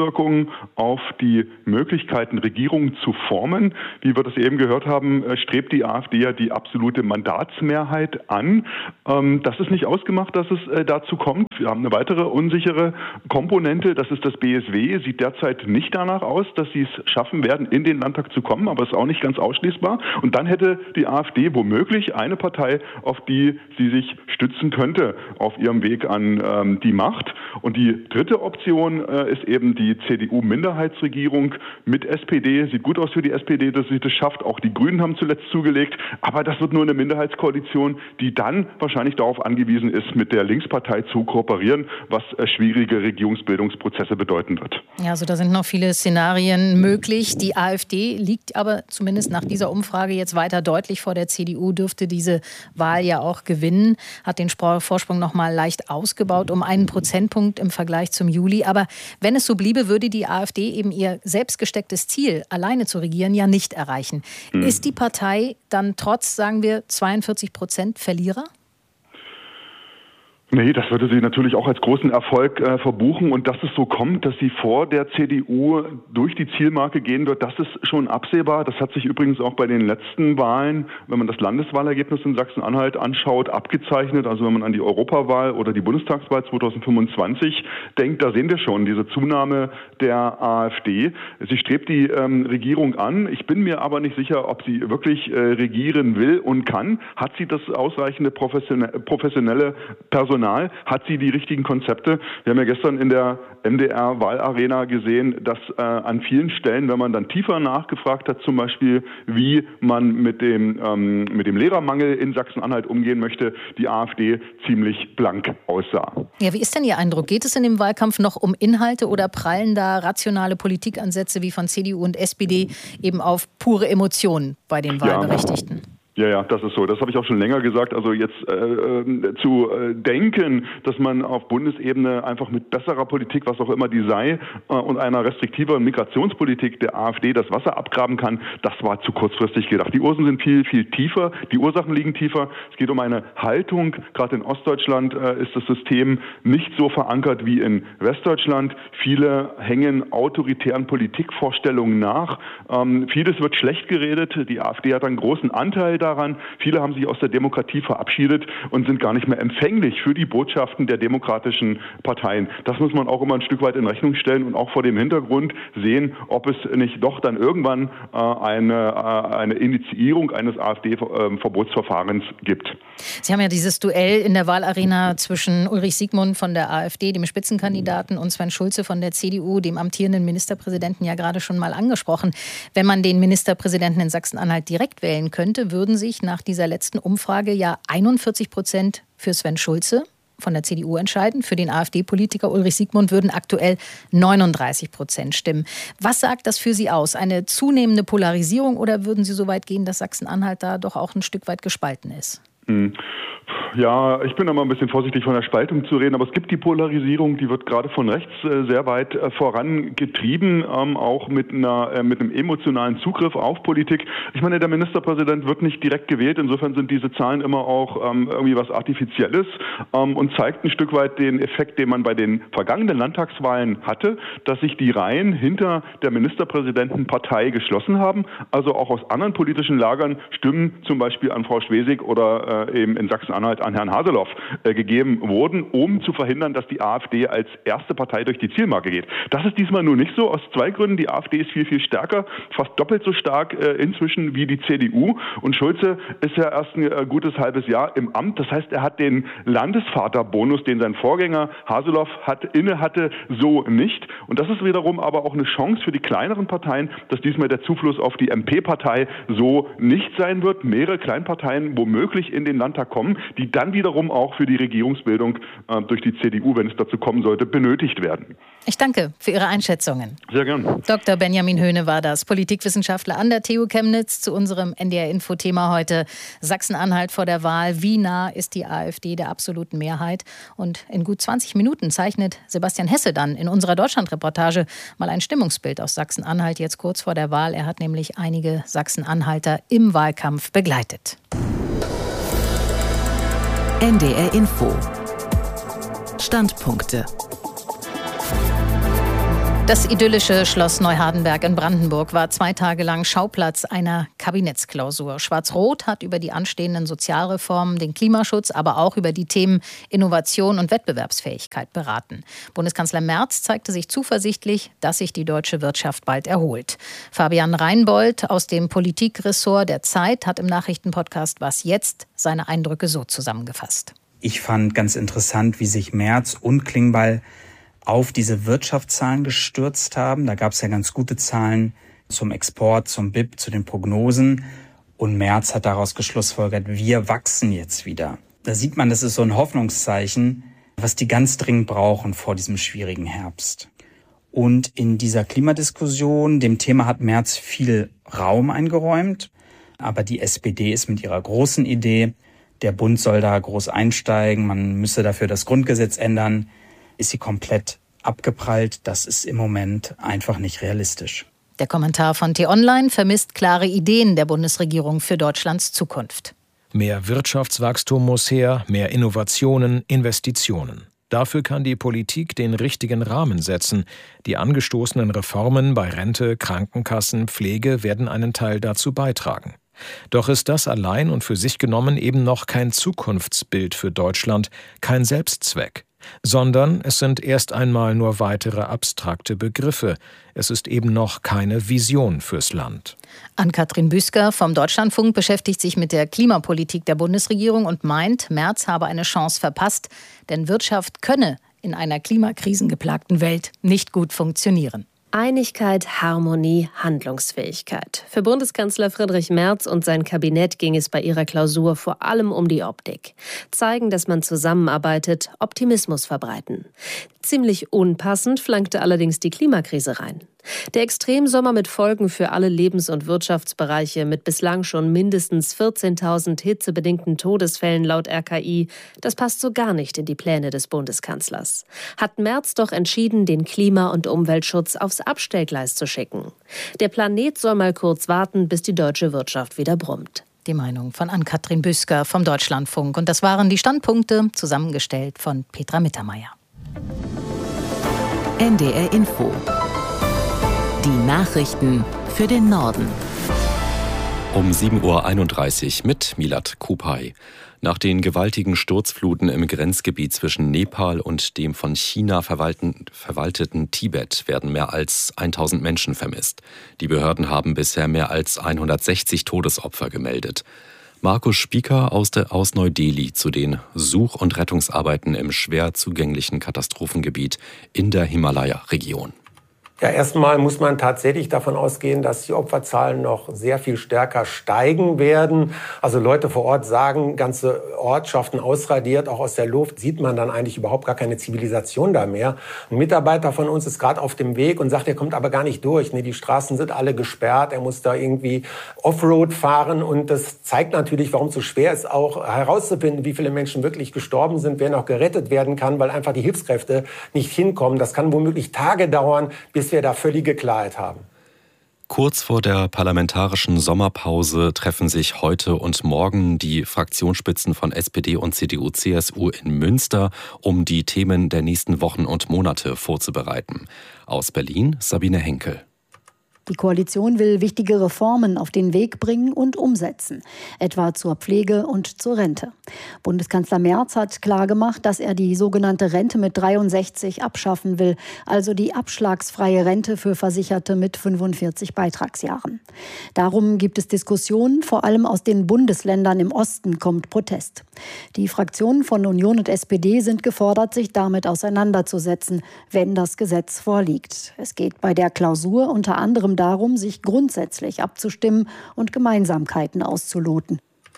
Auswirkungen auf die Möglichkeiten, Regierungen zu formen. Wie wir das eben gehört haben, strebt die AfD ja die absolute Mandatsmehrheit an. Das ist nicht ausgemacht, dass es dazu kommt. Wir haben eine weitere unsichere Komponente, das ist das B S W. Sieht derzeit nicht danach aus, dass sie es schaffen werden, in den Landtag zu kommen, aber ist auch nicht ganz ausschließbar. Und dann hätte die AfD womöglich eine Partei, auf die sie sich stützen könnte auf ihrem Weg an ähm, die Macht. Und die dritte Option äh, ist eben die C D U-Minderheitsregierung mit S P D. Sieht gut aus für die S P D, dass sie das schafft. Auch die Grünen haben zuletzt zugelegt. Aber das wird nur eine Minderheitskoalition, die dann wahrscheinlich darauf angewiesen ist, mit der Linkspartei zu kooperieren, was äh, schwierige Regierungsbildungsprozesse bedeuten wird. Ja, also da sind noch viele Szenarien möglich. Die AfD liegt aber zumindest nach dieser Umfrage jetzt weiter deutlich vor der C D U, dürfte diese Wahl ja auch gewinnen, hat den Vorsprung noch mal leicht ausgebaut um einen Prozentpunkt im Vergleich zum Juli. Aber wenn es so bliebe, würde die AfD eben ihr selbst gestecktes Ziel, alleine zu regieren, ja nicht erreichen. Hm. Ist die Partei dann trotz, sagen wir, zweiundvierzig Prozent Verlierer? Nee, das würde sie natürlich auch als großen Erfolg äh, verbuchen. Und dass es so kommt, dass sie vor der C D U durch die Zielmarke gehen wird, das ist schon absehbar. Das hat sich übrigens auch bei den letzten Wahlen, wenn man das Landeswahlergebnis in Sachsen-Anhalt anschaut, abgezeichnet. Also wenn man an die Europawahl oder die Bundestagswahl zweitausendfünfundzwanzig denkt, da sehen wir schon diese Zunahme der AfD. Sie strebt die ähm, Regierung an. Ich bin mir aber nicht sicher, ob sie wirklich äh, regieren will und kann. Hat sie das ausreichende professionelle, professionelle Personal? Hat sie die richtigen Konzepte? Wir haben ja gestern in der M D R-Wahlarena gesehen, dass äh, an vielen Stellen, wenn man dann tiefer nachgefragt hat, zum Beispiel, wie man mit dem, ähm, mit dem Lehrermangel in Sachsen-Anhalt umgehen möchte, die AfD ziemlich blank aussah. Ja, wie ist denn Ihr Eindruck? Geht es in dem Wahlkampf noch um Inhalte oder prallen da rationale Politikansätze wie von C D U und S P D eben auf pure Emotionen bei den Wahlberechtigten? Ja. Ja, ja, das ist so. Das habe ich auch schon länger gesagt. Also jetzt äh, äh, zu äh, denken, dass man auf Bundesebene einfach mit besserer Politik, was auch immer die sei, äh, und einer restriktiveren Migrationspolitik der AfD das Wasser abgraben kann, das war zu kurzfristig gedacht. Die Ursachen sind viel, viel tiefer. Die Ursachen liegen tiefer. Es geht um eine Haltung. Gerade in Ostdeutschland äh, ist das System nicht so verankert wie in Westdeutschland. Viele hängen autoritären Politikvorstellungen nach. Ähm, vieles wird schlecht geredet. Die AfD hat einen großen Anteil daran. Viele haben sich aus der Demokratie verabschiedet und sind gar nicht mehr empfänglich für die Botschaften der demokratischen Parteien. Das muss man auch immer ein Stück weit in Rechnung stellen und auch vor dem Hintergrund sehen, ob es nicht doch dann irgendwann äh, eine, äh, eine Initiierung eines AfD-Verbotsverfahrens gibt. Sie haben ja dieses Duell in der Wahlarena zwischen Ulrich Siegmund von der AfD, dem Spitzenkandidaten, und Sven Schulze von der C D U, dem amtierenden Ministerpräsidenten, ja gerade schon mal angesprochen. Wenn man den Ministerpräsidenten in Sachsen-Anhalt direkt wählen könnte, würden sich nach dieser letzten Umfrage ja einundvierzig Prozent für Sven Schulze von der C D U entscheiden. Für den AfD-Politiker Ulrich Siegmund würden aktuell neununddreißig Prozent stimmen. Was sagt das für Sie aus? Eine zunehmende Polarisierung, oder würden Sie so weit gehen, dass Sachsen-Anhalt da doch auch ein Stück weit gespalten ist? Mhm. Ja, ich bin immer ein bisschen vorsichtig, von der Spaltung zu reden, aber es gibt die Polarisierung, die wird gerade von rechts äh, sehr weit äh, vorangetrieben, ähm, auch mit einer äh, mit einem emotionalen Zugriff auf Politik. Ich meine, der Ministerpräsident wird nicht direkt gewählt, insofern sind diese Zahlen immer auch ähm, irgendwie was Artifizielles ähm, und zeigt ein Stück weit den Effekt, den man bei den vergangenen Landtagswahlen hatte, dass sich die Reihen hinter der Ministerpräsidentenpartei geschlossen haben, also auch aus anderen politischen Lagern Stimmen zum Beispiel an Frau Schwesig oder äh, eben in Sachsen-Anhalt an Herrn Haseloff äh, gegeben wurden, um zu verhindern, dass die AfD als erste Partei durch die Zielmarke geht. Das ist diesmal nur nicht so, aus zwei Gründen. Die AfD ist viel, viel stärker, fast doppelt so stark äh, inzwischen wie die C D U. Und Schulze ist ja erst ein äh, gutes halbes Jahr im Amt. Das heißt, er hat den Landesvaterbonus, den sein Vorgänger Haseloff hat, inne hatte, so nicht. Und das ist wiederum aber auch eine Chance für die kleineren Parteien, dass diesmal der Zufluss auf die M P-Partei so nicht sein wird. Mehrere Kleinparteien womöglich in den Landtag kommen, die dann wiederum auch für die Regierungsbildung äh, durch die C D U, wenn es dazu kommen sollte, benötigt werden. Ich danke für Ihre Einschätzungen. Sehr gern. Doktor Benjamin Höhne war das, Politikwissenschaftler an der T U Chemnitz, zu unserem N D R-Info-Thema heute. Sachsen-Anhalt vor der Wahl. Wie nah ist die AfD der absoluten Mehrheit? Und in gut zwanzig Minuten zeichnet Sebastian Hesse dann in unserer Deutschland-Reportage mal ein Stimmungsbild aus Sachsen-Anhalt jetzt kurz vor der Wahl. Er hat nämlich einige Sachsen-Anhalter im Wahlkampf begleitet. N D R Info. Standpunkte. Das idyllische Schloss Neuhardenberg in Brandenburg war zwei Tage lang Schauplatz einer Kabinettsklausur. Schwarz-Rot hat über die anstehenden Sozialreformen, den Klimaschutz, aber auch über die Themen Innovation und Wettbewerbsfähigkeit beraten. Bundeskanzler Merz zeigte sich zuversichtlich, dass sich die deutsche Wirtschaft bald erholt. Fabian Reinbold aus dem Politikressort der Zeit hat im Nachrichtenpodcast Was jetzt seine Eindrücke so zusammengefasst. Ich fand ganz interessant, wie sich Merz und Klingbeil auf diese Wirtschaftszahlen gestürzt haben. Da gab es ja ganz gute Zahlen zum Export, zum B I P, zu den Prognosen. Und Merz hat daraus geschlussfolgert, wir wachsen jetzt wieder. Da sieht man, das ist so ein Hoffnungszeichen, was die ganz dringend brauchen vor diesem schwierigen Herbst. Und in dieser Klimadiskussion, dem Thema hat Merz viel Raum eingeräumt. Aber die S P D ist mit ihrer großen Idee, der Bund soll da groß einsteigen, man müsse dafür das Grundgesetz ändern, ist sie komplett abgeprallt. Das ist im Moment einfach nicht realistisch. Der Kommentar von T-Online vermisst klare Ideen der Bundesregierung für Deutschlands Zukunft. Mehr Wirtschaftswachstum muss her, mehr Innovationen, Investitionen. Dafür kann die Politik den richtigen Rahmen setzen. Die angestoßenen Reformen bei Rente, Krankenkassen, Pflege werden einen Teil dazu beitragen. Doch ist das allein und für sich genommen eben noch kein Zukunftsbild für Deutschland, kein Selbstzweck. Sondern es sind erst einmal nur weitere abstrakte Begriffe. Es ist eben noch keine Vision fürs Land. Ann-Kathrin Büsker vom Deutschlandfunk beschäftigt sich mit der Klimapolitik der Bundesregierung und meint, Merz habe eine Chance verpasst, denn Wirtschaft könne in einer klimakrisengeplagten Welt nicht gut funktionieren. Einigkeit, Harmonie, Handlungsfähigkeit. Für Bundeskanzler Friedrich Merz und sein Kabinett ging es bei ihrer Klausur vor allem um die Optik. Zeigen, dass man zusammenarbeitet, Optimismus verbreiten. Ziemlich unpassend flankte allerdings die Klimakrise rein. Der Extremsommer mit Folgen für alle Lebens- und Wirtschaftsbereiche mit bislang schon mindestens vierzehntausend hitzebedingten Todesfällen laut R K I, das passt so gar nicht in die Pläne des Bundeskanzlers. Hat Merz doch entschieden, den Klima- und Umweltschutz aufs Abstellgleis zu schicken. Der Planet soll mal kurz warten, bis die deutsche Wirtschaft wieder brummt. Die Meinung von Ann-Kathrin Büsker vom Deutschlandfunk. Und das waren die Standpunkte, zusammengestellt von Petra Mittermeier. N D R Info. Die Nachrichten für den Norden. Um sieben Uhr einunddreißig mit Milad Kupay. Nach den gewaltigen Sturzfluten im Grenzgebiet zwischen Nepal und dem von China verwalteten Tibet werden mehr als tausend Menschen vermisst. Die Behörden haben bisher mehr als hundertsechzig Todesopfer gemeldet. Markus Spieker aus, der, aus Neu-Delhi zu den Such- und Rettungsarbeiten im schwer zugänglichen Katastrophengebiet in der Himalaya-Region. Ja, erstmal muss man tatsächlich davon ausgehen, dass die Opferzahlen noch sehr viel stärker steigen werden. Also Leute vor Ort sagen, ganze Ortschaften ausradiert, auch aus der Luft sieht man dann eigentlich überhaupt gar keine Zivilisation da mehr. Ein Mitarbeiter von uns ist gerade auf dem Weg und sagt, er kommt aber gar nicht durch. Die Straßen sind alle gesperrt, er muss da irgendwie Offroad fahren und das zeigt natürlich, warum es so schwer ist, auch herauszufinden, wie viele Menschen wirklich gestorben sind, wer noch gerettet werden kann, weil einfach die Hilfskräfte nicht hinkommen. Das kann womöglich Tage dauern, bis wir da völlige Klarheit haben. Kurz vor der parlamentarischen Sommerpause treffen sich heute und morgen die Fraktionsspitzen von S P D und C D U C S U in Münster, um die Themen der nächsten Wochen und Monate vorzubereiten. Aus Berlin Sabine Henkel. Die Koalition will wichtige Reformen auf den Weg bringen und umsetzen, etwa zur Pflege und zur Rente. Bundeskanzler Merz hat klargemacht, dass er die sogenannte Rente mit dreiundsechzig abschaffen will, also die abschlagsfreie Rente für Versicherte mit fünfundvierzig Beitragsjahren. Darum gibt es Diskussionen, vor allem aus den Bundesländern im Osten kommt Protest. Die Fraktionen von Union und S P D sind gefordert, sich damit auseinanderzusetzen, wenn das Gesetz vorliegt. Es geht bei der Klausur unter anderem darum, sich grundsätzlich abzustimmen und Gemeinsamkeiten auszuloten.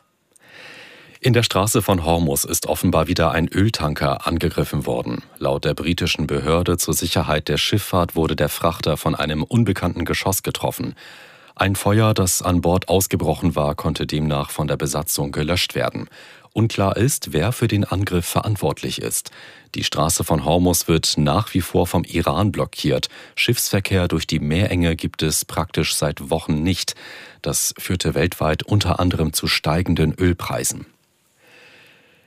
In der Straße von Hormuz ist offenbar wieder ein Öltanker angegriffen worden. Laut der britischen Behörde zur Sicherheit der Schifffahrt wurde der Frachter von einem unbekannten Geschoss getroffen. Ein Feuer, das an Bord ausgebrochen war, konnte demnach von der Besatzung gelöscht werden. Unklar ist, wer für den Angriff verantwortlich ist. Die Straße von Hormuz wird nach wie vor vom Iran blockiert. Schiffsverkehr durch die Meerenge gibt es praktisch seit Wochen nicht. Das führte weltweit unter anderem zu steigenden Ölpreisen.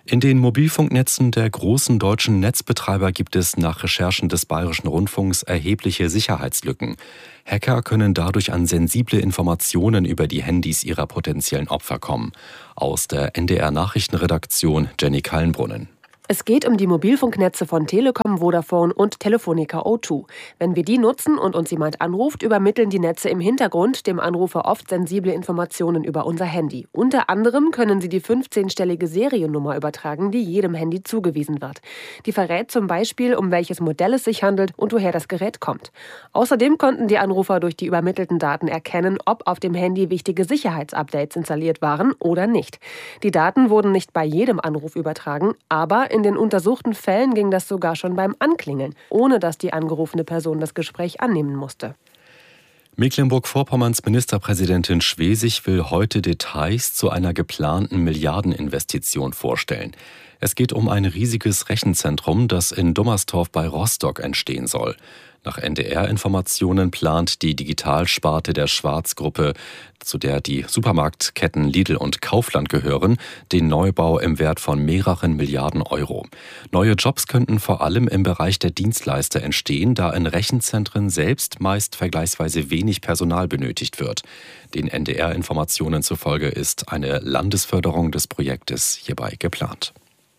In den Mobilfunknetzen der großen deutschen Netzbetreiber gibt es nach Recherchen des Bayerischen Rundfunks erhebliche Sicherheitslücken. Hacker können dadurch an sensible Informationen über die Handys ihrer potenziellen Opfer kommen. Aus der N D R-Nachrichtenredaktion Jenny Kallenbrunnen. Es geht um die Mobilfunknetze von Telekom, Vodafone und Telefonica O zwei. Wenn wir die nutzen und uns jemand anruft, übermitteln die Netze im Hintergrund dem Anrufer oft sensible Informationen über unser Handy. Unter anderem können sie die fünfzehnstellige Seriennummer übertragen, die jedem Handy zugewiesen wird. Die verrät zum Beispiel, um welches Modell es sich handelt und woher das Gerät kommt. Außerdem konnten die Anrufer durch die übermittelten Daten erkennen, ob auf dem Handy wichtige Sicherheitsupdates installiert waren oder nicht. Die Daten wurden nicht bei jedem Anruf übertragen, aber in den untersuchten Fällen ging das sogar schon beim Anklingeln, ohne dass die angerufene Person das Gespräch annehmen musste. Mecklenburg-Vorpommerns Ministerpräsidentin Schwesig will heute Details zu einer geplanten Milliardeninvestition vorstellen. Es geht um ein riesiges Rechenzentrum, das in Dummerstorf bei Rostock entstehen soll. Nach N D R-Informationen plant die Digitalsparte der Schwarz-Gruppe, zu der die Supermarktketten Lidl und Kaufland gehören, den Neubau im Wert von mehreren Milliarden Euro. Neue Jobs könnten vor allem im Bereich der Dienstleister entstehen, da in Rechenzentren selbst meist vergleichsweise wenig Personal benötigt wird. Den N D R-Informationen zufolge ist eine Landesförderung des Projektes hierbei geplant.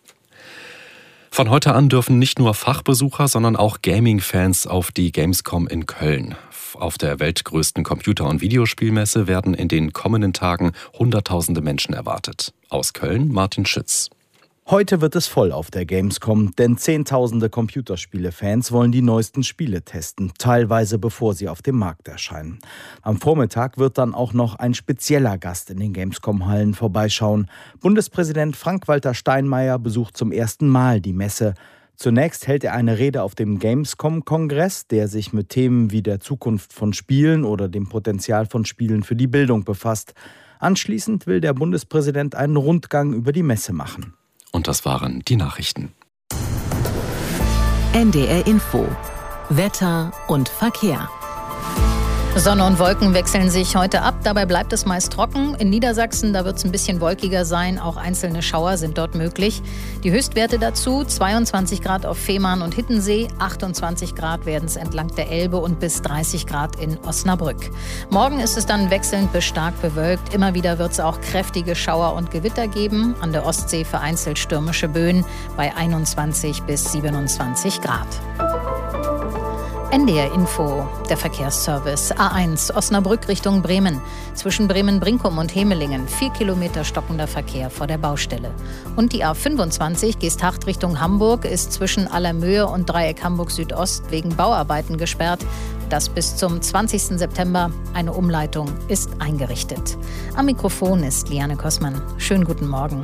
Von heute an dürfen nicht nur Fachbesucher, sondern auch Gaming-Fans auf die Gamescom in Köln. Auf der weltgrößten Computer- und Videospielmesse werden in den kommenden Tagen Hunderttausende Menschen erwartet. Aus Köln Martin Schütz. Heute wird es voll auf der Gamescom, denn Zehntausende Computerspiele-Fans wollen die neuesten Spiele testen, teilweise bevor sie auf dem Markt erscheinen. Am Vormittag wird dann auch noch ein spezieller Gast in den Gamescom-Hallen vorbeischauen. Bundespräsident Frank-Walter Steinmeier besucht zum ersten Mal die Messe. Zunächst hält er eine Rede auf dem Gamescom-Kongress, der sich mit Themen wie der Zukunft von Spielen oder dem Potenzial von Spielen für die Bildung befasst. Anschließend will der Bundespräsident einen Rundgang über die Messe machen. Und das waren die Nachrichten. N D R Info. Wetter und Verkehr. Sonne und Wolken wechseln sich heute ab. Dabei bleibt es meist trocken. In Niedersachsen, da wird es ein bisschen wolkiger sein. Auch einzelne Schauer sind dort möglich. Die Höchstwerte dazu: zweiundzwanzig Grad auf Fehmarn und Hittensee, achtundzwanzig Grad werden es entlang der Elbe und bis dreißig Grad in Osnabrück. Morgen ist es dann wechselnd bis stark bewölkt. Immer wieder wird es auch kräftige Schauer und Gewitter geben. An der Ostsee vereinzelt stürmische Böen bei einundzwanzig bis siebenundzwanzig Grad. N D R Info, der Verkehrsservice. A eins, Osnabrück Richtung Bremen. Zwischen Bremen-Brinkum und Hemelingen. Vier Kilometer stockender Verkehr vor der Baustelle. Und die A fünfundzwanzig, Geesthacht Richtung Hamburg, ist zwischen Allermöhe und Dreieck Hamburg Südost wegen Bauarbeiten gesperrt. Das bis zum zwanzigsten September. Eine Umleitung ist eingerichtet. Am Mikrofon ist Liane Kossmann. Schönen guten Morgen.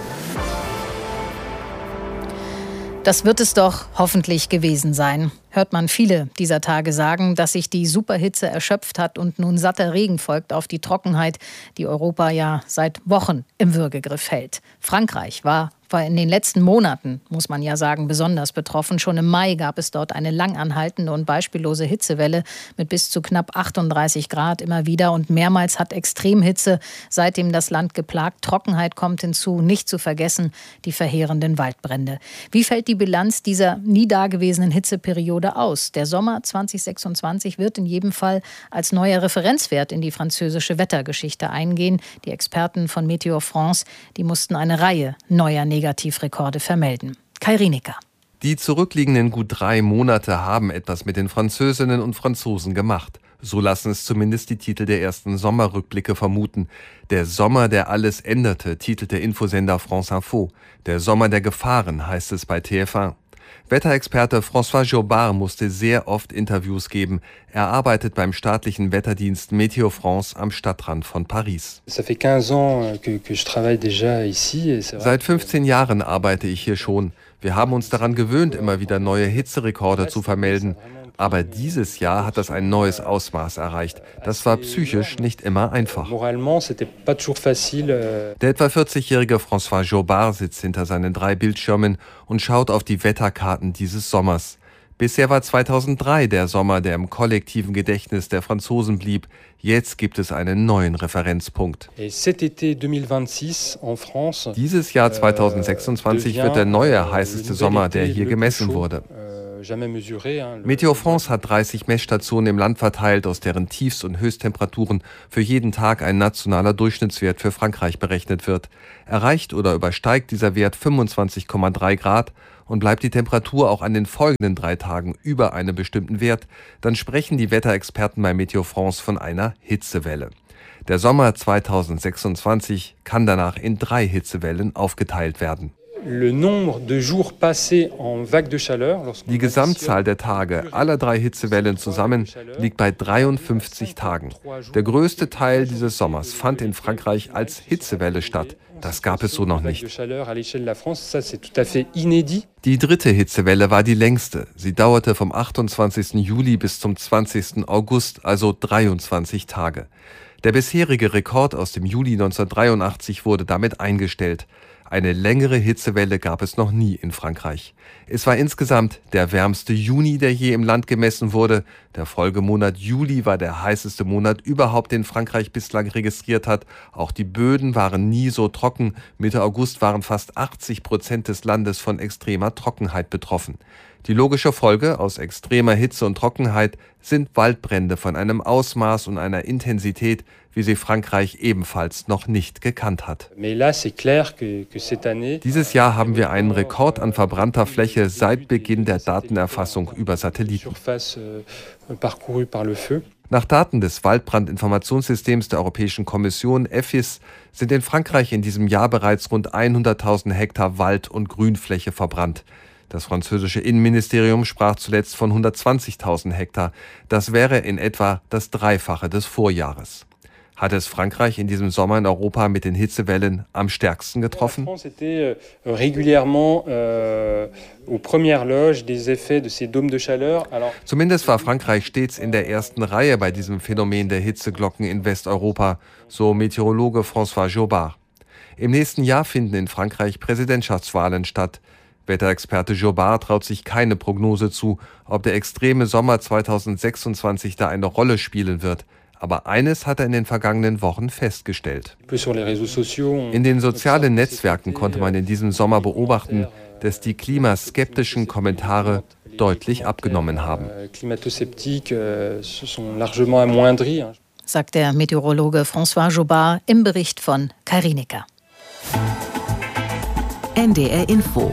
Das wird es doch hoffentlich gewesen sein. Hört man viele dieser Tage sagen, dass sich die Superhitze erschöpft hat und nun satter Regen folgt auf die Trockenheit, die Europa ja seit Wochen im Würgegriff hält. Frankreich war war in den letzten Monaten, muss man ja sagen, besonders betroffen. Schon im Mai gab es dort eine lang anhaltende und beispiellose Hitzewelle mit bis zu knapp achtunddreißig Grad immer wieder. Und mehrmals hat Extremhitze seitdem das Land geplagt. Trockenheit kommt hinzu, nicht zu vergessen die verheerenden Waldbrände. Wie fällt die Bilanz dieser nie dagewesenen Hitzeperiode aus? Der Sommer zwanzig sechsundzwanzig wird in jedem Fall als neuer Referenzwert in die französische Wettergeschichte eingehen. Die Experten von Météo France, die mussten eine Reihe neuer Negativrekorde vermelden. Kai Rienecker. Die zurückliegenden gut drei Monate haben etwas mit den Französinnen und Franzosen gemacht. So lassen es zumindest die Titel der ersten Sommerrückblicke vermuten. Der Sommer, der alles änderte, titelt der Infosender France Info. Der Sommer der Gefahren, heißt es bei T F eins. Wetterexperte François Jobard musste sehr oft Interviews geben. Er arbeitet beim staatlichen Wetterdienst Météo France am Stadtrand von Paris. Seit fünfzehn Jahren arbeite ich hier schon. Wir haben uns daran gewöhnt, immer wieder neue Hitzerekorde zu vermelden. Aber dieses Jahr hat das ein neues Ausmaß erreicht. Das war psychisch nicht immer einfach. Der etwa vierzigjährige François Jobard sitzt hinter seinen drei Bildschirmen und schaut auf die Wetterkarten dieses Sommers. Bisher war zweitausenddrei der Sommer, der im kollektiven Gedächtnis der Franzosen blieb. Jetzt gibt es einen neuen Referenzpunkt. Dieses Jahr zweitausendsechsundzwanzig wird der neue heißeste Sommer, der hier gemessen wurde. Météo France hat dreißig Messstationen im Land verteilt, aus deren Tiefst- und Höchsttemperaturen für jeden Tag ein nationaler Durchschnittswert für Frankreich berechnet wird. Erreicht oder übersteigt dieser Wert fünfundzwanzig Komma drei Grad und bleibt die Temperatur auch an den folgenden drei Tagen über einem bestimmten Wert, dann sprechen die Wetterexperten bei Météo France von einer Hitzewelle. Der Sommer zweitausendsechsundzwanzig kann danach in drei Hitzewellen aufgeteilt werden. Die Gesamtzahl der Tage aller drei Hitzewellen zusammen liegt bei dreiundfünfzig Tagen. Der größte Teil dieses Sommers fand in Frankreich als Hitzewelle statt. Das gab es so noch nicht. Die dritte Hitzewelle war die längste. Sie dauerte vom achtundzwanzigsten Juli bis zum zwanzigsten August, also dreiundzwanzig Tage. Der bisherige Rekord aus dem Juli neunzehnhundertdreiundachtzig wurde damit eingestellt. Eine längere Hitzewelle gab es noch nie in Frankreich. Es war insgesamt der wärmste Juni, der je im Land gemessen wurde. Der Folgemonat Juli war der heißeste Monat überhaupt, den Frankreich bislang registriert hat. Auch die Böden waren nie so trocken. Mitte August waren fast achtzig Prozent des Landes von extremer Trockenheit betroffen. Die logische Folge aus extremer Hitze und Trockenheit sind Waldbrände von einem Ausmaß und einer Intensität, wie sie Frankreich ebenfalls noch nicht gekannt hat. Dieses Jahr haben wir einen Rekord an verbrannter Fläche seit Beginn der Datenerfassung über Satelliten. Nach Daten des Waldbrandinformationssystems der Europäischen Kommission E F I S sind in Frankreich in diesem Jahr bereits rund hunderttausend Hektar Wald- und Grünfläche verbrannt. Das französische Innenministerium sprach zuletzt von hundertzwanzigtausend Hektar. Das wäre in etwa das Dreifache des Vorjahres. Hat es Frankreich in diesem Sommer in Europa mit den Hitzewellen am stärksten getroffen? Zumindest war Frankreich stets in der ersten Reihe bei diesem Phänomen der Hitzeglocken in Westeuropa, so Meteorologe François Jobard. Im nächsten Jahr finden in Frankreich Präsidentschaftswahlen statt. Wetterexperte Jobard traut sich keine Prognose zu, ob der extreme Sommer zweitausendsechsundzwanzig da eine Rolle spielen wird. Aber eines hat er in den vergangenen Wochen festgestellt. In den sozialen Netzwerken konnte man in diesem Sommer beobachten, dass die klimaskeptischen Kommentare deutlich abgenommen haben. Sagt der Meteorologe François Jobard im Bericht von Kai Rienecker. N D R Info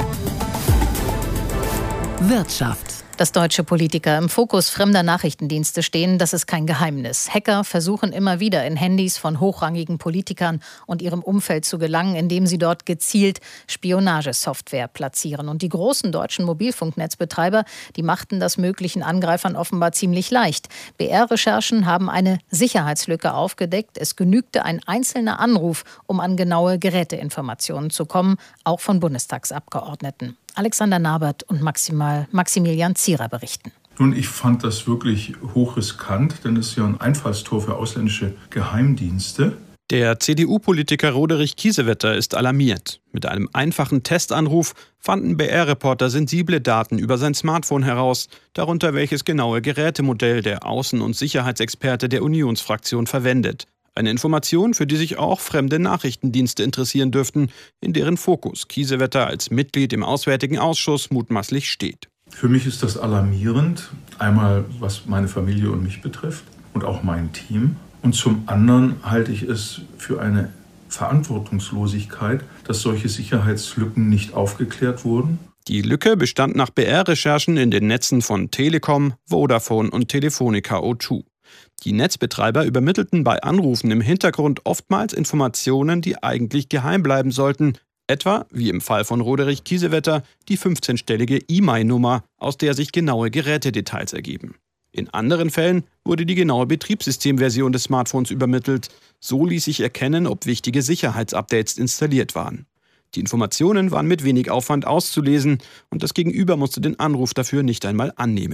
Wirtschaft. Dass deutsche Politiker im Fokus fremder Nachrichtendienste stehen, das ist kein Geheimnis. Hacker versuchen immer wieder in Handys von hochrangigen Politikern und ihrem Umfeld zu gelangen, indem sie dort gezielt Spionagesoftware platzieren. Und die großen deutschen Mobilfunknetzbetreiber, die machten das möglichen Angreifern offenbar ziemlich leicht. B R-Recherchen haben eine Sicherheitslücke aufgedeckt. Es genügte ein einzelner Anruf, um an genaue Geräteinformationen zu kommen, auch von Bundestagsabgeordneten. Alexander Nabert und Maximal, Maximilian Zierer berichten. Nun, ich fand das wirklich hochriskant, denn es ist ja ein Einfallstor für ausländische Geheimdienste. Der C D U-Politiker Roderich Kiesewetter ist alarmiert. Mit einem einfachen Testanruf fanden B R-Reporter sensible Daten über sein Smartphone heraus, darunter welches genaue Gerätemodell der Außen- und Sicherheitsexperte der Unionsfraktion verwendet. Eine Information, für die sich auch fremde Nachrichtendienste interessieren dürften, in deren Fokus Kiesewetter als Mitglied im Auswärtigen Ausschuss mutmaßlich steht. Für mich ist das alarmierend, einmal was meine Familie und mich betrifft und auch mein Team. Und zum anderen halte ich es für eine Verantwortungslosigkeit, dass solche Sicherheitslücken nicht aufgeklärt wurden. Die Lücke bestand nach B R-Recherchen in den Netzen von Telekom, Vodafone und Telefonica O zwei. Die Netzbetreiber übermittelten bei Anrufen im Hintergrund oftmals Informationen, die eigentlich geheim bleiben sollten, etwa, wie im Fall von Roderich Kiesewetter, die fünfzehnstellige E M A I-Nummer, aus der sich genaue Gerätedetails ergeben. In anderen Fällen wurde die genaue Betriebssystemversion des Smartphones übermittelt. So ließ sich erkennen, ob wichtige Sicherheitsupdates installiert waren. Die Informationen waren mit wenig Aufwand auszulesen und das Gegenüber musste den Anruf dafür nicht einmal annehmen.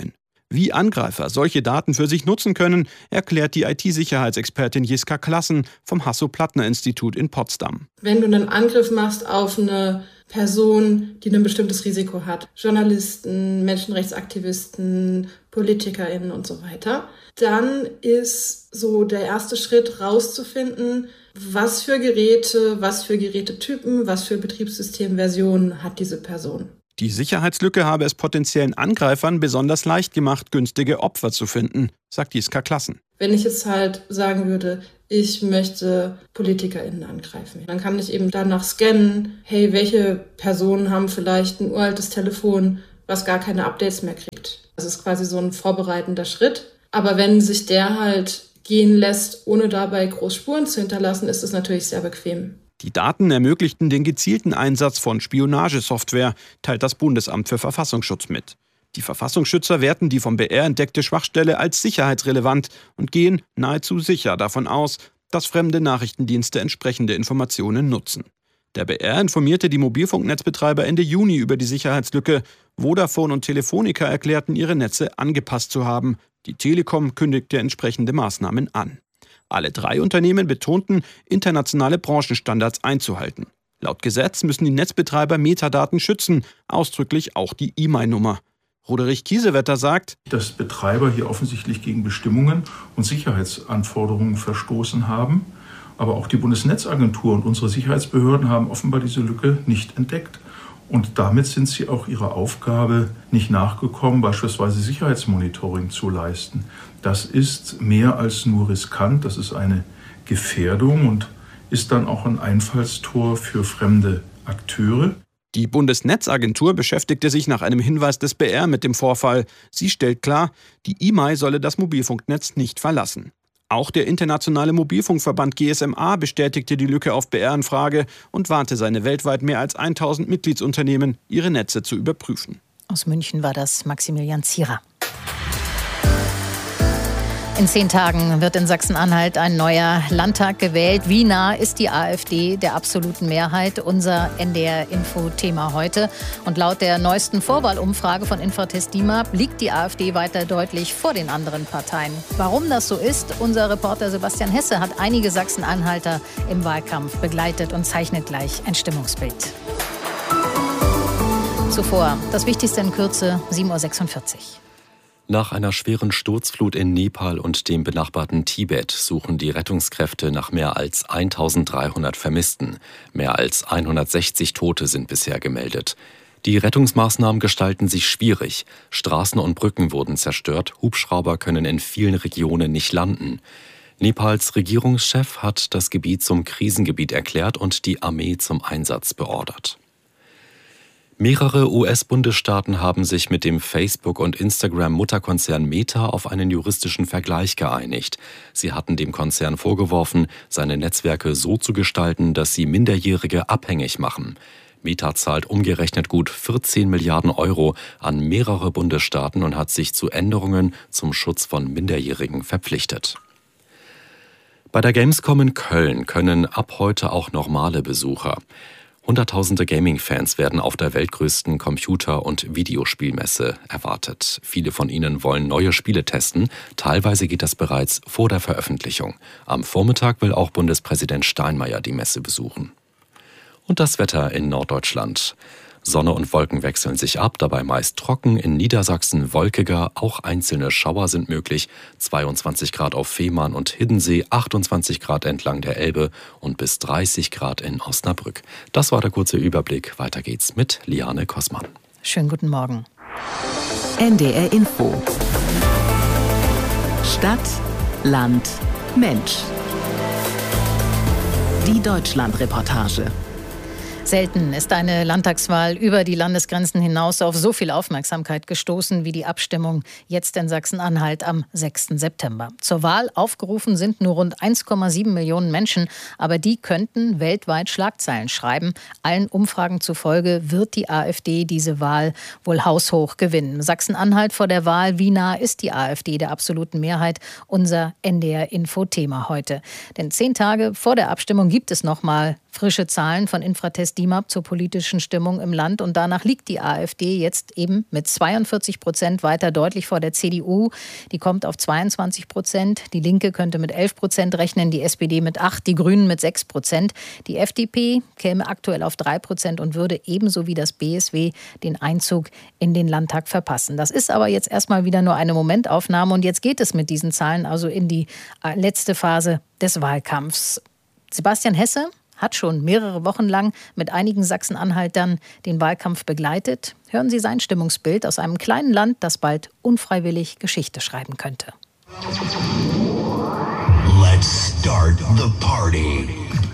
Wie Angreifer solche Daten für sich nutzen können, erklärt die I T-Sicherheitsexpertin Jiska Klassen vom Hasso-Plattner-Institut in Potsdam. Wenn du einen Angriff machst auf eine Person, die ein bestimmtes Risiko hat, Journalisten, Menschenrechtsaktivisten, PolitikerInnen und so weiter, dann ist so der erste Schritt rauszufinden, was für Geräte, was für Gerätetypen, was für Betriebssystemversionen hat diese Person. Die Sicherheitslücke habe es potenziellen Angreifern besonders leicht gemacht, günstige Opfer zu finden, sagt Jiska Klassen. Wenn ich jetzt halt sagen würde, ich möchte PolitikerInnen angreifen, dann kann ich eben danach scannen, hey, welche Personen haben vielleicht ein uraltes Telefon, was gar keine Updates mehr kriegt. Das ist quasi so ein vorbereitender Schritt. Aber wenn sich der halt gehen lässt, ohne dabei groß Spuren zu hinterlassen, ist es natürlich sehr bequem. Die Daten ermöglichten den gezielten Einsatz von Spionagesoftware, teilt das Bundesamt für Verfassungsschutz mit. Die Verfassungsschützer werten die vom B R entdeckte Schwachstelle als sicherheitsrelevant und gehen nahezu sicher davon aus, dass fremde Nachrichtendienste entsprechende Informationen nutzen. Der B R informierte die Mobilfunknetzbetreiber Ende Juni über die Sicherheitslücke. Vodafone und Telefonica erklärten, ihre Netze angepasst zu haben. Die Telekom kündigte entsprechende Maßnahmen an. Alle drei Unternehmen betonten, internationale Branchenstandards einzuhalten. Laut Gesetz müssen die Netzbetreiber Metadaten schützen, ausdrücklich auch die I M E I-Nummer. Roderich Kiesewetter sagt, dass Betreiber hier offensichtlich gegen Bestimmungen und Sicherheitsanforderungen verstoßen haben. Aber auch die Bundesnetzagentur und unsere Sicherheitsbehörden haben offenbar diese Lücke nicht entdeckt. Und damit sind sie auch ihrer Aufgabe nicht nachgekommen, beispielsweise Sicherheitsmonitoring zu leisten. Das ist mehr als nur riskant, das ist eine Gefährdung und ist dann auch ein Einfallstor für fremde Akteure. Die Bundesnetzagentur beschäftigte sich nach einem Hinweis des B R mit dem Vorfall. Sie stellt klar, die I M E I solle das Mobilfunknetz nicht verlassen. Auch der internationale Mobilfunkverband G S M A bestätigte die Lücke auf B R-Anfrage und warnte seine weltweit mehr als tausend Mitgliedsunternehmen, ihre Netze zu überprüfen. Aus München war das Maximilian Zierer. In zehn Tagen wird in Sachsen-Anhalt ein neuer Landtag gewählt. Wie nah ist die AfD der absoluten Mehrheit? Unser N D R-Info-Thema heute. Und laut der neuesten Vorwahlumfrage von Infratest DIMAP liegt die AfD weiter deutlich vor den anderen Parteien. Warum das so ist, unser Reporter Sebastian Hesse hat einige Sachsen-Anhalter im Wahlkampf begleitet und zeichnet gleich ein Stimmungsbild. Zuvor das Wichtigste in Kürze, sieben Uhr sechsundvierzig. Nach einer schweren Sturzflut in Nepal und dem benachbarten Tibet suchen die Rettungskräfte nach mehr als eintausenddreihundert Vermissten. Mehr als hundertsechzig Tote sind bisher gemeldet. Die Rettungsmaßnahmen gestalten sich schwierig. Straßen und Brücken wurden zerstört. Hubschrauber können in vielen Regionen nicht landen. Nepals Regierungschef hat das Gebiet zum Krisengebiet erklärt und die Armee zum Einsatz beordert. Mehrere U S-Bundesstaaten haben sich mit dem Facebook- und Instagram-Mutterkonzern Meta auf einen juristischen Vergleich geeinigt. Sie hatten dem Konzern vorgeworfen, seine Netzwerke so zu gestalten, dass sie Minderjährige abhängig machen. Meta zahlt umgerechnet gut vierzehn Milliarden Euro an mehrere Bundesstaaten und hat sich zu Änderungen zum Schutz von Minderjährigen verpflichtet. Bei der Gamescom in Köln können ab heute auch normale Besucher. Hunderttausende Gaming-Fans werden auf der weltgrößten Computer- und Videospielmesse erwartet. Viele von ihnen wollen neue Spiele testen. Teilweise geht das bereits vor der Veröffentlichung. Am Vormittag will auch Bundespräsident Steinmeier die Messe besuchen. Und das Wetter in Norddeutschland. Sonne und Wolken wechseln sich ab, dabei meist trocken, in Niedersachsen wolkiger, auch einzelne Schauer sind möglich, zweiundzwanzig Grad auf Fehmarn und Hiddensee, achtundzwanzig Grad entlang der Elbe und bis dreißig Grad in Osnabrück. Das war der kurze Überblick, weiter geht's mit Liane Kossmann. Schönen guten Morgen. N D R Info. Stadt, Land, Mensch. Die Deutschland-Reportage. Selten ist eine Landtagswahl über die Landesgrenzen hinaus auf so viel Aufmerksamkeit gestoßen wie die Abstimmung jetzt in Sachsen-Anhalt am sechsten September. Zur Wahl aufgerufen sind nur rund eins Komma sieben Millionen Menschen, aber die könnten weltweit Schlagzeilen schreiben. Allen Umfragen zufolge wird die AfD diese Wahl wohl haushoch gewinnen. Sachsen-Anhalt vor der Wahl, wie nah ist die AfD der absoluten Mehrheit? Unser N D R-Info-Thema heute. Denn zehn Tage vor der Abstimmung gibt es nochmal Frische Zahlen von Infratest D I M A P zur politischen Stimmung im Land. Und danach liegt die AfD jetzt eben mit zweiundvierzig Prozent weiter deutlich vor der C D U. Die kommt auf zweiundzwanzig Prozent. Die Linke könnte mit elf Prozent rechnen, die S P D mit acht, die Grünen mit sechs Prozent. Die F D P käme aktuell auf drei Prozent und würde ebenso wie das B S W den Einzug in den Landtag verpassen. Das ist aber jetzt erstmal wieder nur eine Momentaufnahme. Und jetzt geht es mit diesen Zahlen also in die letzte Phase des Wahlkampfs. Sebastian Hesse hat schon mehrere Wochen lang mit einigen Sachsen-Anhaltern den Wahlkampf begleitet. Hören Sie sein Stimmungsbild aus einem kleinen Land, das bald unfreiwillig Geschichte schreiben könnte. Let's start the party.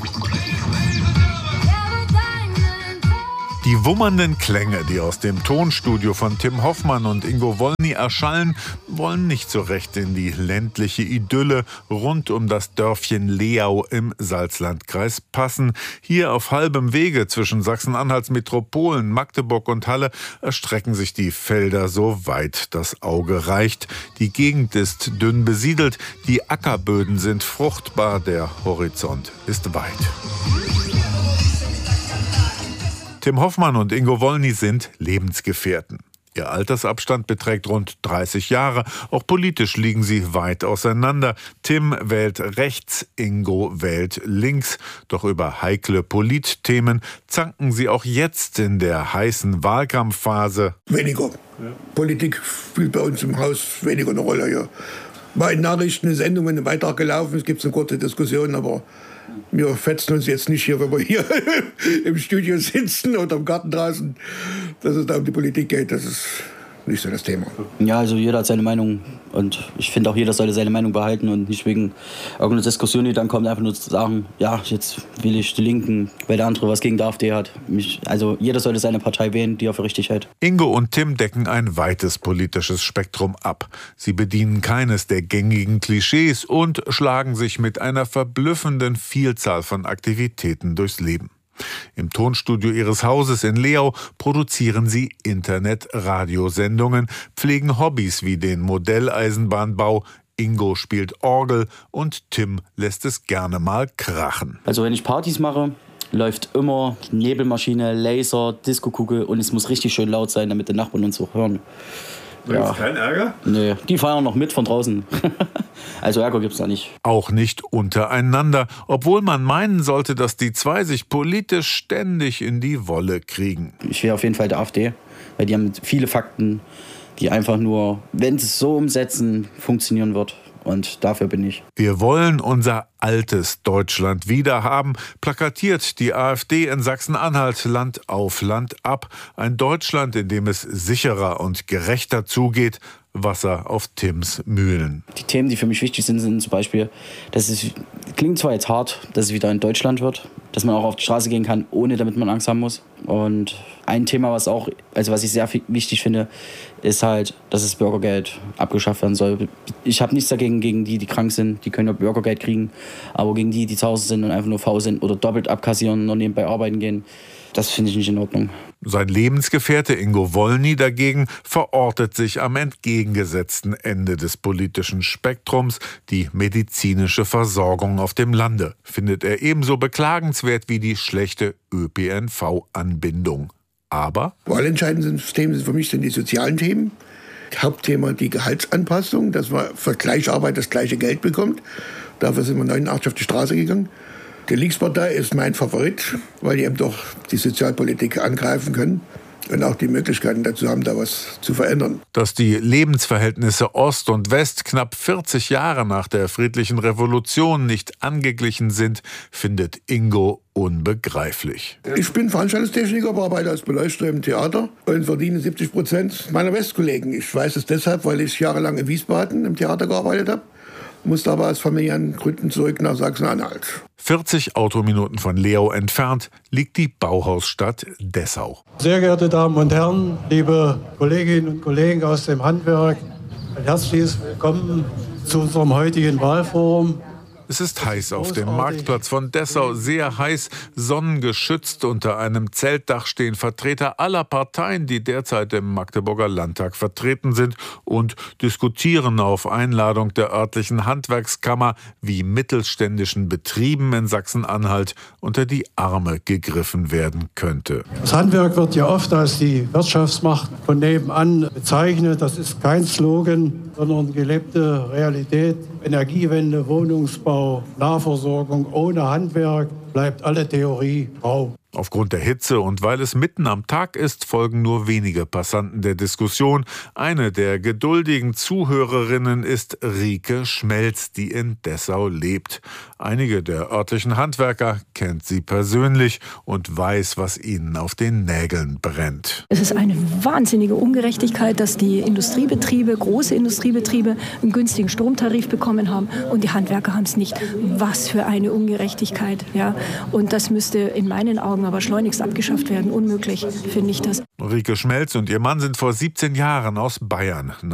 Die wummernden Klänge, die aus dem Tonstudio von Tim Hoffmann und Ingo Wolny erschallen, wollen nicht so recht in die ländliche Idylle rund um das Dörfchen Leau im Salzlandkreis passen. Hier auf halbem Wege zwischen Sachsen-Anhalts Metropolen, Magdeburg und Halle erstrecken sich die Felder so weit das Auge reicht. Die Gegend ist dünn besiedelt, die Ackerböden sind fruchtbar, der Horizont ist weit. Tim Hoffmann und Ingo Wolny sind Lebensgefährten. Ihr Altersabstand beträgt rund dreißig Jahre. Auch politisch liegen sie weit auseinander. Tim wählt rechts, Ingo wählt links. Doch über heikle Politthemen zanken sie auch jetzt in der heißen Wahlkampfphase. Weniger. Ja. Politik spielt bei uns im Haus weniger eine Rolle. Ja. Mal in Nachrichten, eine Sendung, wenn ein Beitrag gelaufen ist, gibt es eine kurze Diskussion, aber wir fetzen uns jetzt nicht hier, wenn wir hier im Studio sitzen oder im Garten draußen, dass es da um die Politik geht. Das ist nicht so das Thema. Ja, also jeder hat seine Meinung und ich finde auch, jeder sollte seine Meinung behalten und nicht wegen irgendeiner Diskussion, die dann kommt, einfach nur zu sagen, ja, jetzt will ich die Linken, weil der andere was gegen die AfD hat. Mich, also jeder sollte seine Partei wählen, die er für richtig hält. Ingo und Tim decken ein weites politisches Spektrum ab. Sie bedienen keines der gängigen Klischees und schlagen sich mit einer verblüffenden Vielzahl von Aktivitäten durchs Leben. Im Tonstudio ihres Hauses in Leau produzieren sie Internet-Radiosendungen, pflegen Hobbys wie den Modelleisenbahnbau. Ingo spielt Orgel und Tim lässt es gerne mal krachen. Also wenn ich Partys mache, läuft immer Nebelmaschine, Laser, Diskokugel und es muss richtig schön laut sein, damit die Nachbarn uns auch hören. Da gibt's keinen Ärger? Nee, die feiern noch mit von draußen. Also Ärger gibt's da nicht. Auch nicht untereinander, obwohl man meinen sollte, dass die zwei sich politisch ständig in die Wolle kriegen. Ich wäre auf jeden Fall der AfD, weil die haben viele Fakten, die einfach nur, wenn sie es so umsetzen, funktionieren wird. Und dafür bin ich. Wir wollen unser altes Deutschland wiederhaben, plakatiert die AfD in Sachsen-Anhalt Land auf Land ab. Ein Deutschland, in dem es sicherer und gerechter zugeht. Wasser auf Tims Mühlen. Die Themen, die für mich wichtig sind, sind zum Beispiel, dass es klingt zwar jetzt hart, dass es wieder in Deutschland wird, dass man auch auf die Straße gehen kann, ohne damit man Angst haben muss. Und ein Thema, was auch, also was ich sehr wichtig finde, ist halt, dass das Bürgergeld abgeschafft werden soll. Ich habe nichts dagegen, gegen die, die krank sind, die können ja Bürgergeld kriegen, aber gegen die, die zu Hause sind und einfach nur faul sind oder doppelt abkassieren und nebenbei arbeiten gehen, das finde ich nicht in Ordnung. Sein Lebensgefährte Ingo Wolny dagegen verortet sich am entgegengesetzten Ende des politischen Spektrums. Die medizinische Versorgung auf dem Lande findet er ebenso beklagenswert wie die schlechte Ö P N V-Anbindung. Aber wahlentscheidende Themen sind für mich sind die sozialen Themen. Hauptthema die Gehaltsanpassung, dass man für gleiche Arbeit das gleiche Geld bekommt. Dafür sind wir neunundachtzig auf die Straße gegangen. Die Linkspartei ist mein Favorit, weil die eben doch die Sozialpolitik angreifen können und auch die Möglichkeiten dazu haben, da was zu verändern. Dass die Lebensverhältnisse Ost und West knapp vierzig Jahre nach der friedlichen Revolution nicht angeglichen sind, findet Ingo unbegreiflich. Ich bin Veranstaltungstechniker, arbeite als Beleuchter im Theater und verdiene siebzig Prozent meiner Westkollegen. Ich weiß es deshalb, weil ich jahrelang in Wiesbaden im Theater gearbeitet habe. Musste aber aus familiären Gründen zurück nach Sachsen-Anhalt. vierzig Autominuten von Leau entfernt liegt die Bauhausstadt Dessau. Sehr geehrte Damen und Herren, liebe Kolleginnen und Kollegen aus dem Handwerk, ein herzliches Willkommen zu unserem heutigen Wahlforum. Es ist heiß auf dem Marktplatz von Dessau, sehr heiß, sonnengeschützt. Unter einem Zeltdach stehen Vertreter aller Parteien, die derzeit im Magdeburger Landtag vertreten sind und diskutieren auf Einladung der örtlichen Handwerkskammer, wie mittelständischen Betrieben in Sachsen-Anhalt unter die Arme gegriffen werden könnte. Das Handwerk wird ja oft als die Wirtschaftsmacht von nebenan bezeichnet. Das ist kein Slogan, sondern gelebte Realität. Energiewende, Wohnungsbau, Nahversorgung ohne Handwerk bleibt alle Theorie grau. Aufgrund der Hitze und weil es mitten am Tag ist, folgen nur wenige Passanten der Diskussion. Eine der geduldigen Zuhörerinnen ist Rike Schmelz, die in Dessau lebt. Einige der örtlichen Handwerker kennt sie persönlich und weiß, was ihnen auf den Nägeln brennt. Es ist eine wahnsinnige Ungerechtigkeit, dass die Industriebetriebe, große Industriebetriebe, einen günstigen Stromtarif bekommen haben und die Handwerker haben es nicht. Was für eine Ungerechtigkeit. Ja? Und das müsste in meinen Augen aber schleunigst abgeschafft werden. Unmöglich, finde ich das. Rike Schmelz und ihr Mann sind vor siebzehn Jahren aus Bayern